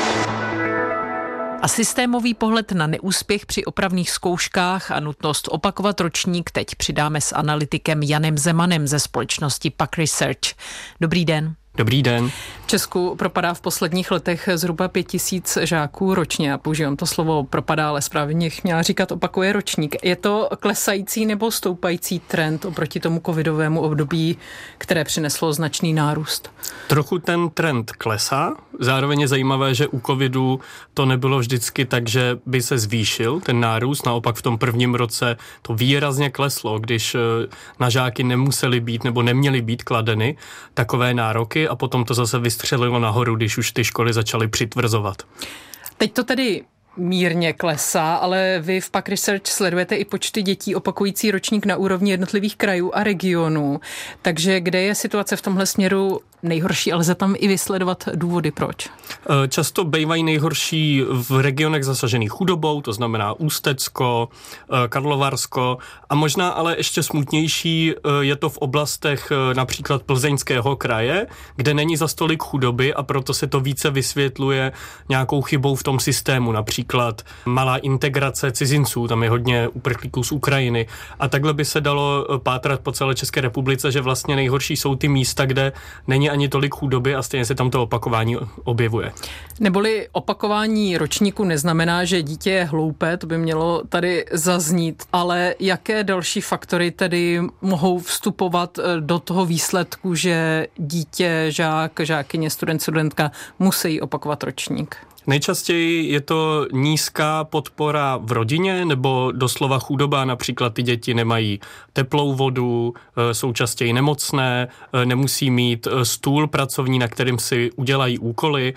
A systémový pohled na neúspěch při opravných zkouškách a nutnost opakovat ročník teď přidáme s analytikem Janem Zemanem ze společnosti PAC Research. Dobrý den. Dobrý den. V Česku propadá v posledních letech zhruba 5000 žáků ročně. Já používám to slovo propadá, ale správně měla říkat opakuje ročník. Je to klesající nebo stoupající trend oproti tomu covidovému období, které přineslo značný nárůst? Trochu ten trend klesá. Zároveň je zajímavé, že u covidu to nebylo vždycky tak, že by se zvýšil ten nárůst. Naopak v tom prvním roce to výrazně kleslo, když na žáky nemuseli být nebo neměly být kladeny takové nároky a potom to zase vystřelilo nahoru, když už ty školy začaly přitvrzovat. Teď to tedy mírně klesá, ale vy v PAC Research sledujete i počty dětí opakující ročník na úrovni jednotlivých krajů a regionů. Takže kde je situace v tomhle směru nejhorší, ale lze tam i vysledovat důvody, proč? Často bývají nejhorší v regionech zasažených chudobou, to znamená Ústecko, Karlovarsko a možná ale ještě smutnější je to v oblastech například Plzeňského kraje, kde není za tolik chudoby a proto se to více vysvětluje nějakou chybou v tom systému, například malá integrace cizinců, tam je hodně uprchlíků z Ukrajiny a takhle by se dalo pátrat po celé České republice, že vlastně nejhorší jsou ty místa, kde není ani tolik chudoby a stejně se tam to opakování objevuje. Neboli opakování ročníku neznamená, že dítě je hloupé, to by mělo tady zaznít, ale jaké další faktory tedy mohou vstupovat do toho výsledku, že dítě, žák, žákyně, student, studentka musí opakovat ročník? Nejčastěji je to nízká podpora v rodině nebo doslova chudoba, například ty děti nemají teplou vodu, jsou častěji nemocné, nemusí mít stůl pracovní, na kterým si udělají úkoly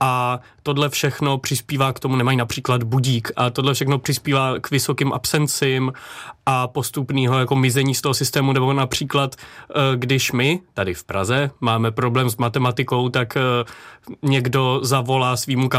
a tohle všechno přispívá k tomu, nemají například budík a tohle všechno přispívá k vysokým absencím a postupného jako mizení z toho systému, nebo například, když my tady v Praze máme problém s matematikou, tak někdo zavolá svýmu kamarádu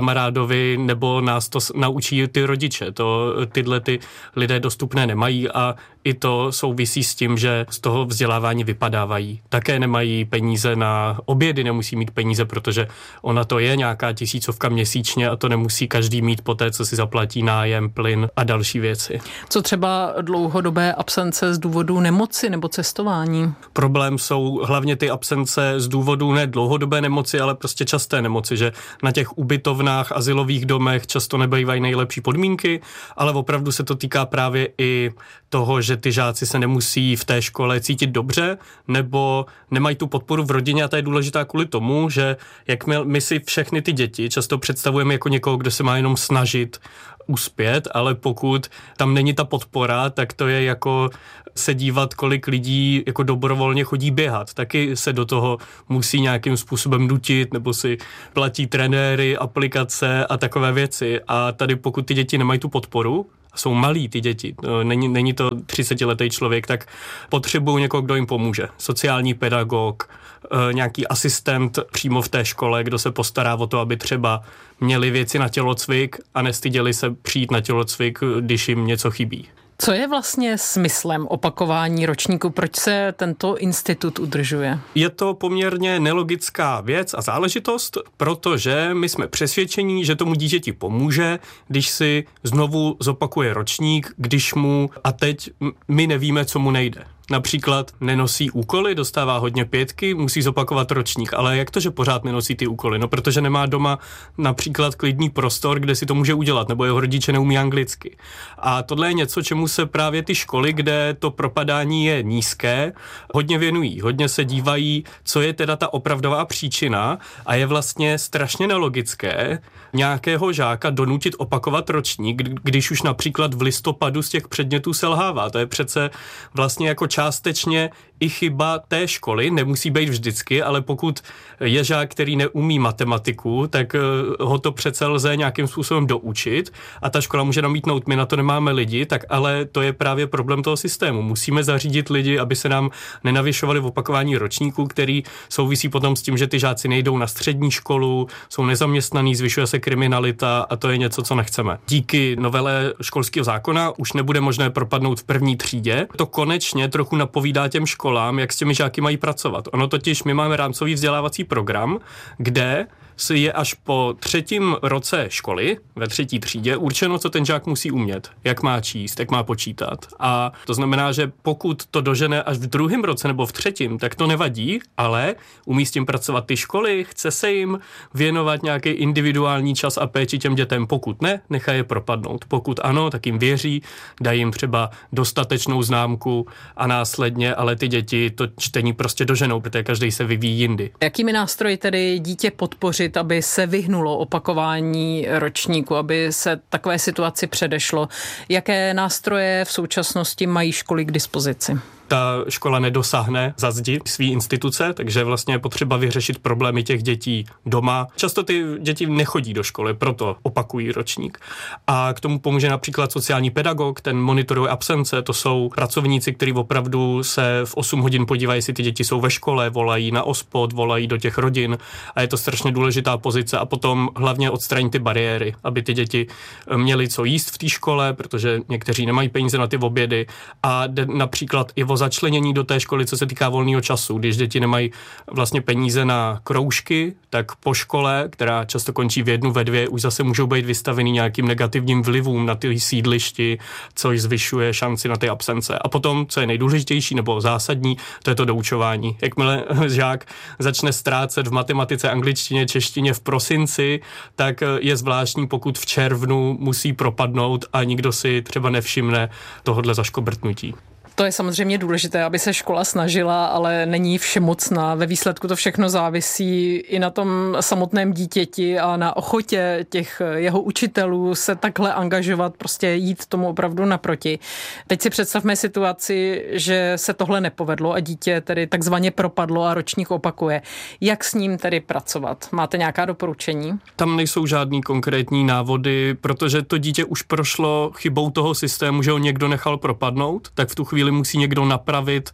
kamarádovi, nebo nás to naučí ty rodiče. Tyhle ty lidé dostupné nemají a i to souvisí s tím, že z toho vzdělávání vypadávají. Také nemají peníze na obědy, nemusí mít peníze, protože ona to je nějaká 1000 měsíčně a to nemusí každý mít po té, co si zaplatí nájem, plyn a další věci. Co třeba dlouhodobé absence z důvodu nemoci nebo cestování? Problém jsou hlavně ty absence z důvodu ne dlouhodobé nemoci, ale prostě časté nemoci, že na těch ubytovnách, azylových domech často nebývají nejlepší podmínky, ale opravdu se to týká právě i toho, že ty žáci se nemusí v té škole cítit dobře, nebo nemají tu podporu v rodině a to je důležitá kvůli tomu, že jak my si všechny ty děti často představujeme jako někoho, kdo se má jenom snažit uspět, ale pokud tam není ta podpora, tak to je jako se dívat, kolik lidí jako dobrovolně chodí běhat. Taky se do toho musí nějakým způsobem nutit, nebo si platí trenéry, aplikace a takové věci. A tady pokud ty děti nemají tu podporu, jsou malí ty děti, není to 30letý člověk, tak potřebují někoho, kdo jim pomůže. Sociální pedagog, nějaký asistent přímo v té škole, kdo se postará o to, aby třeba měli věci na tělocvik a nestyděli se přijít na tělocvik, když jim něco chybí. Co je vlastně smyslem opakování ročníku? Proč se tento institut udržuje? Je to poměrně nelogická věc a záležitost, protože my jsme přesvědčení, že tomu dítěti pomůže, když si znovu zopakuje ročník, když mu, a teď my nevíme, co mu nejde. Například nenosí úkoly, dostává hodně 5, musí zopakovat ročník, ale jak to, že pořád nenosí ty úkoly? No, protože nemá doma například klidný prostor, kde si to může udělat, nebo jeho rodiče neumí anglicky. A tohle je něco, čemu se právě ty školy, kde to propadání je nízké, hodně věnují. Hodně se dívají, co je teda ta opravdová příčina a je vlastně strašně nelogické nějakého žáka donutit opakovat ročník, když už například v listopadu z těch předmětů selhává. To je přece vlastně jako částečně i chyba té školy, nemusí být vždycky, ale pokud je žák, který neumí matematiku, tak ho to přece lze nějakým způsobem doučit a ta škola může namítnout, my na to nemáme lidi, tak ale to je právě problém toho systému. Musíme zařídit lidi, aby se nám nenavyšovali v opakování ročníků, který souvisí potom s tím, že ty žáci nejdou na střední školu, jsou nezaměstnaní, zvyšuje se kriminalita a to je něco, co nechceme. Díky novele školského zákona už nebude možné propadnout v první třídě. To konečně trochu napovídá těm školám, jak s těmi žáky mají pracovat. Ono totiž, my máme rámcový vzdělávací program, kde je až po 3. roce školy, ve 3. třídě, určeno, co ten žák musí umět, jak má číst, jak má počítat. A to znamená, že pokud to dožene až v 2. roce nebo v 3., tak to nevadí, ale umí s tím pracovat ty školy, chce se jim věnovat nějaký individuální čas a péči těm dětem. Pokud ne, nechá je propadnout. Pokud ano, tak jim věří, dají jim třeba dostatečnou známku a následně, ale ty děti to čtení prostě doženou, protože každý se vyvíjí jindy. Jakými nástroji tedy dítě podpořit, aby se vyhnulo opakování ročníku, aby se takové situaci předešlo? Jaké nástroje v současnosti mají školy k dispozici? Ta škola nedosáhne za zdi svý instituce, takže vlastně je potřeba vyřešit problémy těch dětí doma. Často ty děti nechodí do školy, proto opakují ročník. A k tomu pomůže například sociální pedagog, ten monitoruje absence, to jsou pracovníci, kteří opravdu se v 8 hodin podívají, jestli ty děti jsou ve škole, volají na OSPOD, volají do těch rodin a je to strašně důležitá pozice a potom hlavně odstranit ty bariéry, aby ty děti měly co jíst v té škole, protože někteří nemají peníze na ty obědy a například i o začlenění do té školy, co se týká volného času. Když děti nemají vlastně peníze na kroužky, tak po škole, která často končí v 1, ve 2, už zase můžou být vystavený nějakým negativním vlivům na ty sídlišti, což zvyšuje šanci na ty absence. A potom, co je nejdůležitější nebo zásadní, to je to doučování. Jakmile žák začne ztrácet v matematice, angličtině, češtině v prosinci, tak je zvláštní, pokud v červnu musí propadnout a nikdo si třeba nevšimne tohodle zaškobrtnutí. To je samozřejmě důležité, aby se škola snažila, ale není všemocná. Ve výsledku to všechno závisí i na tom samotném dítěti a na ochotě těch jeho učitelů se takhle angažovat, prostě jít tomu opravdu naproti. Teď si představme situaci, že se tohle nepovedlo a dítě tedy takzvaně propadlo a ročník opakuje. Jak s ním tedy pracovat? Máte nějaká doporučení? Tam nejsou žádný konkrétní návody, protože to dítě už prošlo chybou toho systému, že ho někdo nechal propadnout, tak v tu chvíli musí někdo napravit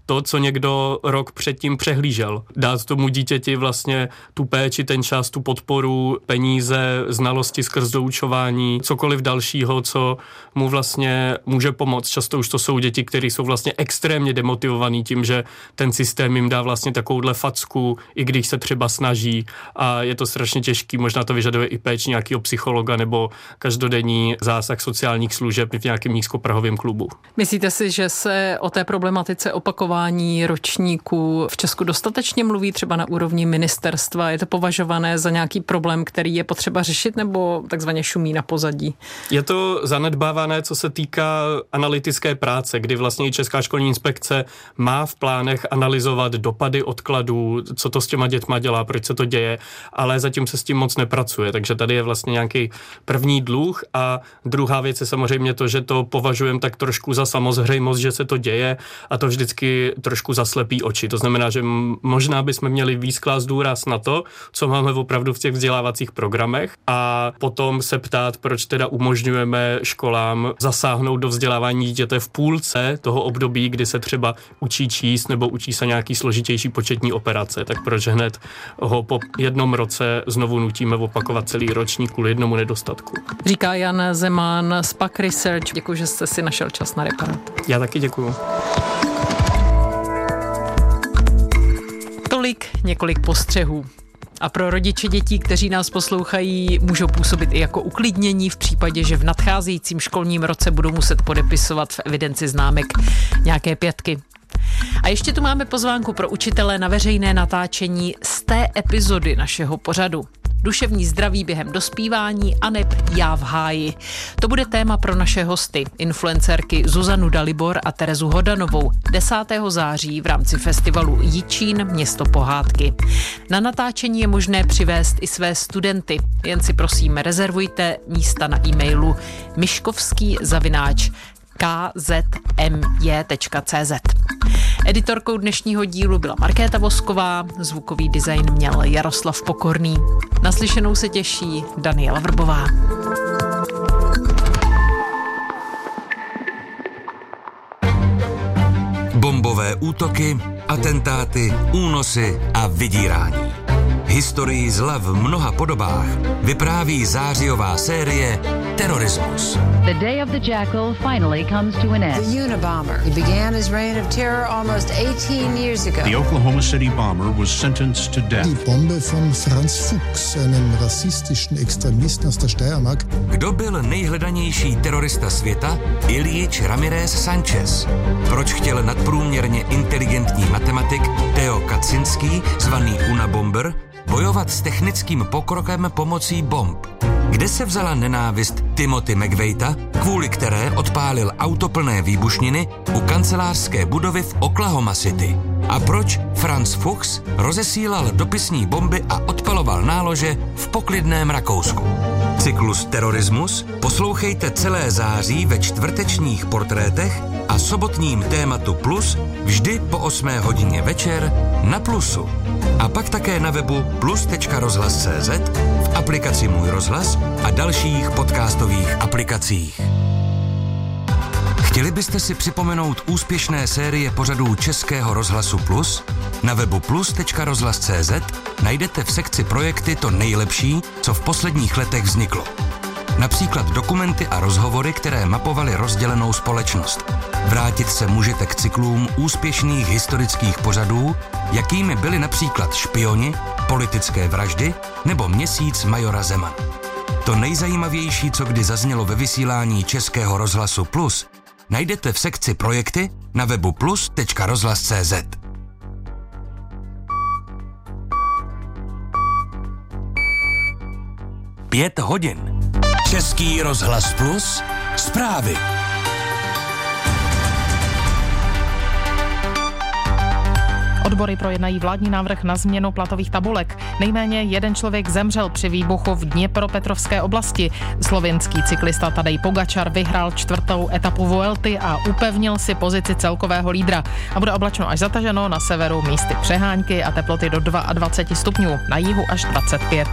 to, co někdo rok předtím přehlížel. Dát tomu dítěti vlastně tu péči, ten čas, tu podporu, peníze, znalosti skrz doučování, cokoliv dalšího, co mu vlastně může pomoct. Často už to jsou děti, které jsou vlastně extrémně demotivovaný tím, že ten systém jim dá vlastně takovouhle facku, i když se třeba snaží, a je to strašně těžký, možná to vyžaduje i péč nějakého psychologa nebo každodenní zásah sociálních služeb v nějakém nízkoprahovém klubu. Myslíte si, že se o té problematice opakování ročníků v Česku dostatečně mluví třeba na úrovni ministerstva? Je to považované za nějaký problém, který je potřeba řešit, nebo takzvaně šumí na pozadí? Je to zanedbávané, co se týká analytické práce, kdy vlastně i Česká školní inspekce má v plánech analyzovat dopady odkladů, co to s těma dětma dělá, proč se to děje, ale zatím se s tím moc nepracuje, takže tady je vlastně nějaký první dluh a druhá věc je samozřejmě to, že to považujeme tak trošku za samozřejmost, že se to děje a to vždycky trošku zaslepí oči. To znamená, že možná bychom měli víc klást důraz na to, co máme opravdu v těch vzdělávacích programech a potom se ptát, proč teda umožňujeme školám zasáhnout do vzdělávání dítěte v půlce toho období, kdy se třeba učí číst nebo učí se nějaký složitější početní operace, tak proč hned ho po jednom roce znovu nutíme opakovat celý ročník kvůli jednomu nedostatku. Říká Jan Zeman z PAK Research. Děkuji, že jste si našel čas na Reparát. Já taky děkuju. Tolik několik postřehů. A pro rodiče dětí, kteří nás poslouchají, můžou působit i jako uklidnění v případě, že v nadcházejícím školním roce budou muset podepisovat v evidenci známek nějaké 5. A ještě tu máme pozvánku pro učitele na veřejné natáčení z té epizody našeho pořadu. Duševní zdraví během dospívání aneb já v háji. To bude téma pro naše hosty, influencerky Zuzanu Dalibor a Terezu Hodanovou 10. září v rámci festivalu Jičín Město pohádky. Na natáčení je možné přivést i své studenty, jen si prosím rezervujte místa na e-mailu miškovský@kzmy.cz. Editorkou dnešního dílu byla Markéta Vosková, zvukový design měl Jaroslav Pokorný. Naslyšenou se těší Daniela Vrbová. Bombové útoky, atentáty, únosy a vydírání. Historii zla v mnoha podobách vypráví zářijová série Terorismus. The day of the jackal finally comes to an end. The Unabomber. He began his reign of terror almost 18 years ago. The Oklahoma City bomber was sentenced to death. Die Bombe von Franz Fuchs, einem rassistischen Extremisten aus der Steiermark. Kdo byl nejhledanější terorista světa? Ilyich Ramirez Sanchez. Proč chtěl nadprůměrně inteligentní matematik Theo Kaczynski, zvaný Unabomber, bojovat s technickým pokrokem pomocí bomb? Kde se vzala nenávist Timothy McVeighta, kvůli které odpálil auto plné výbušniny u kancelářské budovy v Oklahoma City? A proč Franz Fuchs rozesílal dopisní bomby a odpaloval nálože v poklidném Rakousku? Cyklus Terorismus poslouchejte celé září ve čtvrtečních portrétech a sobotním tématu Plus vždy po 8 hodině večer na Plusu. A pak také na webu plus.rozhlas.cz, v aplikaci Můj rozhlas a dalších podcastových aplikacích. Chtěli byste si připomenout úspěšné série pořadů Českého rozhlasu Plus? Na webu plus.rozhlas.cz najdete v sekci projekty to nejlepší, co v posledních letech vzniklo. Například dokumenty a rozhovory, které mapovaly rozdělenou společnost. Vrátit se můžete k cyklům úspěšných historických pořadů, jakými byly například Špioni, Politické vraždy nebo Měsíc majora Zemana. To nejzajímavější, co kdy zaznělo ve vysílání Českého rozhlasu Plus, najdete v sekci projekty na webu plus.rozhlas.cz. Pět hodin. Český rozhlas Plus. Zprávy. Odbory projednají vládní návrh na změnu platových tabulek. Nejméně jeden člověk zemřel při výbuchu v Dněpropetrovské oblasti. Slovinský cyklista Tadej Pogačar vyhrál 4. etapu Vuelty a upevnil si pozici celkového lídra. A bude oblačno až zataženo, na severu místy přehánky a teploty do 22 stupňů, na jihu až 25.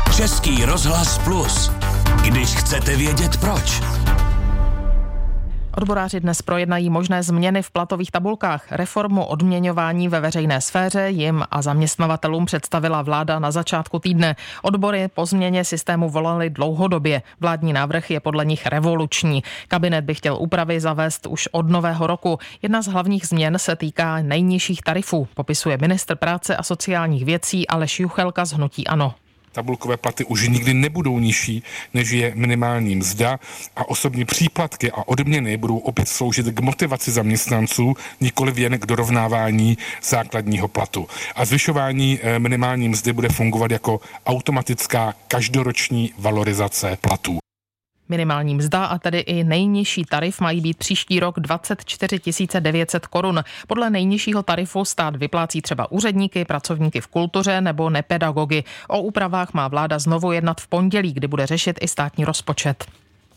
Český rozhlas Plus. Když chcete vědět proč. Odboráři dnes projednají možné změny v platových tabulkách. Reformu odměňování ve veřejné sféře jim a zaměstnavatelům představila vláda na začátku týdne. Odbory po změně systému volaly dlouhodobě. Vládní návrh je podle nich revoluční. Kabinet by chtěl úpravy zavést už od nového roku. Jedna z hlavních změn se týká nejnižších tarifů, popisuje ministr práce a sociálních věcí Aleš Juchelka z hnutí ANO. Tabulkové platy už nikdy nebudou nižší, než je minimální mzda a osobní příplatky a odměny budou opět sloužit k motivaci zaměstnanců, nikoliv jen k dorovnávání základního platu. A zvyšování minimální mzdy bude fungovat jako automatická každoroční valorizace platů. Minimální mzda a tedy i nejnižší tarif mají být příští rok 24 900 korun. Podle nejnižšího tarifu stát vyplácí třeba úředníky, pracovníky v kultuře nebo nepedagogy. O úpravách má vláda znovu jednat v pondělí, kdy bude řešit i státní rozpočet.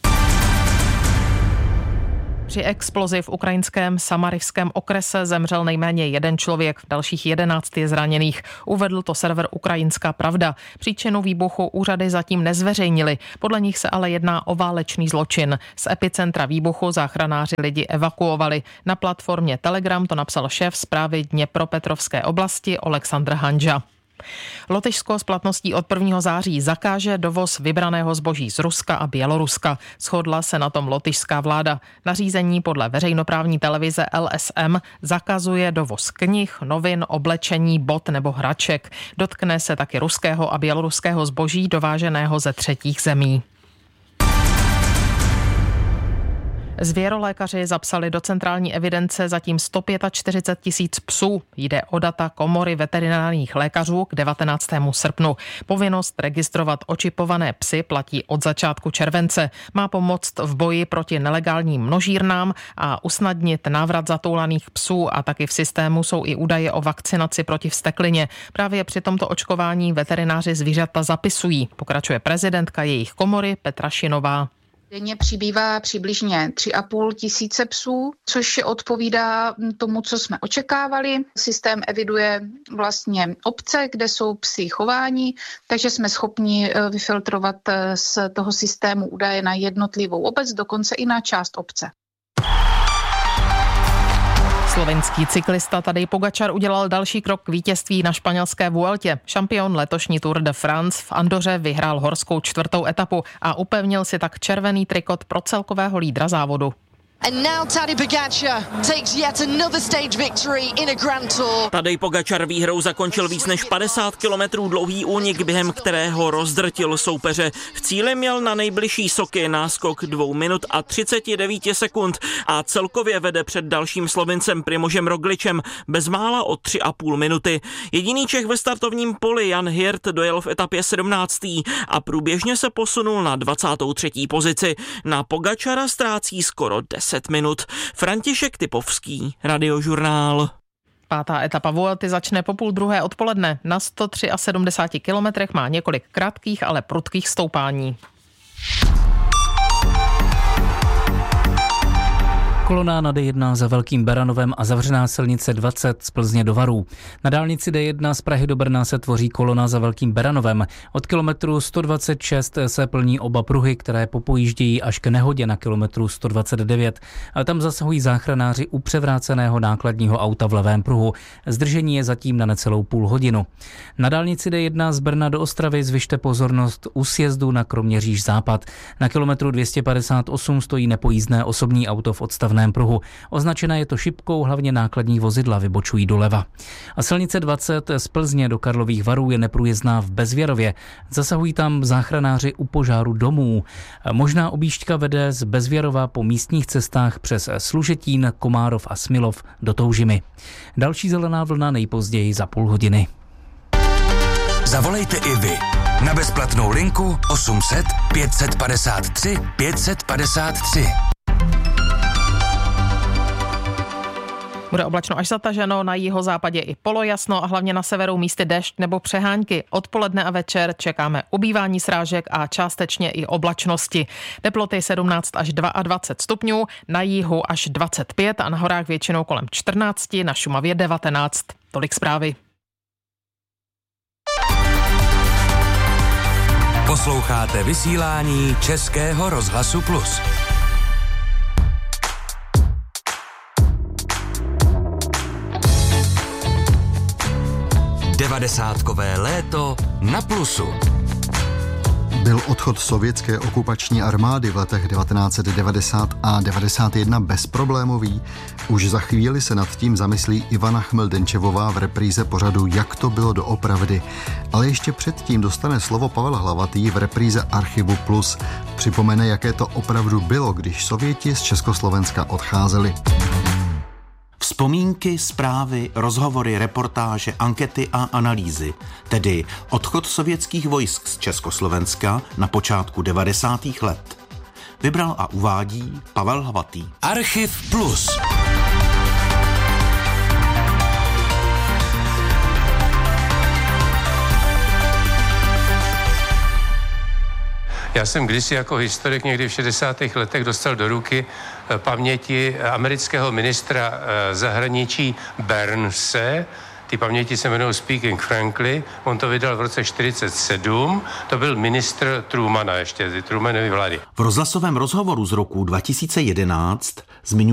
Při explozi v ukrajinském Samaryském okrese zemřel nejméně jeden člověk, dalších 11 je zraněných. Uvedl to server Ukrajinská pravda. Příčinu výbuchu úřady zatím nezveřejnili. Podle nich se ale jedná o válečný zločin. Z epicentra výbuchu záchranáři lidi evakuovali. Na platformě Telegram to napsal šéf zprávy Dněpropetrovské oblasti Oleksandr Hanža. Lotyšsko s platností od 1. září zakáže dovoz vybraného zboží z Ruska a Běloruska. Shodla se na tom lotyšská vláda. Nařízení podle veřejnoprávní televize LSM zakazuje dovoz knih, novin, oblečení, bot nebo hraček. Dotkne se taky ruského a běloruského zboží dováženého ze třetích zemí. Zvěrolékaři zapsali do centrální evidence zatím 145 000 psů. Jde o data Komory veterinárních lékařů k 19. srpnu. Povinnost registrovat očipované psy platí od začátku července. Má pomoct v boji proti nelegálním množírnám a usnadnit návrat zatoulaných psů a taky v systému jsou i údaje o vakcinaci proti vzteklině. Právě při tomto očkování veterináři zvířata zapisují, pokračuje prezidentka jejich komory Petra Šinová. Denně přibývá přibližně 3,5 tisíce psů, což odpovídá tomu, co jsme očekávali. Systém eviduje vlastně obce, kde jsou psi chováni, takže jsme schopni vyfiltrovat z toho systému údaje na jednotlivou obec, dokonce i na část obce. Slovenský cyklista Tadej Pogačar udělal další krok k vítězství na španělské Vueltě. Šampion letošní Tour de France v Andoře vyhrál horskou 4. etapu a upevnil si tak červený trikot pro celkového lídra závodu. And now Tadej Pogačar takes yet another stage victory in a Grand Tour. Tadej Pogačar výhrou zakončil víc než 50 kilometrů dlouhý únik, během kterého rozdrtil soupeře. V cíli měl na nejbližší soky náskok 2 minut a 39 sekund a celkově vede před dalším Slovincem Primožem Rogličem bezmála o 3,5 minuty. Jediný Čech ve startovním poli Jan Hirt dojel v etapě 17. a průběžně se posunul na 23. pozici. Na Pogačara ztrácí skoro 10 minut. František Typovský, Radiožurnál. 5. etapa Vuelty začne po 12:30 odpoledne. Na 173 kilometrech má několik krátkých, ale prudkých stoupání. Kolona na D1 za Velkým Beranovem a zavřená silnice 20 z Plzně do Varů. Na dálnici D1 z Prahy do Brna se tvoří kolona za Velkým Beranovem. Od kilometru 126 se plní oba pruhy, které popojíždějí až k nehodě na kilometru 129. A tam zasahují záchranáři u převráceného nákladního auta v levém pruhu. Zdržení je zatím na necelou půl hodinu. Na dálnici D1 z Brna do Ostravy zvyšte pozornost u sjezdu na Kroměříž západ. Na kilometru 258 stojí nepojízdné osobní auto v odstavném pruhu. Označené je to šipkou, hlavně nákladní vozidla vybočují doleva. A silnice 20 z Plzně do Karlových Varů je neprůjezdná v Bezvěrově. Zasahují tam záchranáři u požáru domů. Možná objížďka vede z Bezvěrova po místních cestách přes Služetín, Komárov a Smilov do Toužimy. Další zelená vlna nejpozději za půl hodiny. Zavolejte i vy na bezplatnou linku 800 553 553. Bude oblačno až zataženo, na jihozápadě i polojasno a hlavně na severu místy déšť nebo přehánky. Odpoledne a večer čekáme ubývání srážek a částečně i oblačnosti. Teploty 17 až 22 stupňů, na jihu až 25 a na horách většinou kolem 14, na Šumavě 19. Tolik zprávy. Posloucháte vysílání Českého rozhlasu Plus. 90kové léto na Plusu. Byl odchod sovětské okupační armády v letech 1990 a 91 bezproblémový? Už za chvíli se nad tím zamyslí Ivana Chmeldenčevová v repríze pořadu Jak to bylo doopravdy. Ale ještě předtím dostane slovo Pavel Hlavatý v repríze Archivu Plus. Připomene, jaké to opravdu bylo, když Sověti z Československa odcházeli. Vzpomínky, zprávy, rozhovory, reportáže, ankety a analýzy, tedy odchod sovětských vojsk z Československa na počátku 90. let. Vybral a uvádí Pavel Hlavatý. Archiv Plus. Já jsem kdysi jako historik někdy v 60. letech dostal do ruky paměti amerického ministra zahraničí Burnse. Ty paměti se jmenují Speaking Frankly. On to vydal v roce 1947. To byl ministr Trumana ještě, Trumanovy vlády. V rozhlasovém rozhovoru z roku 2011 zmiňuje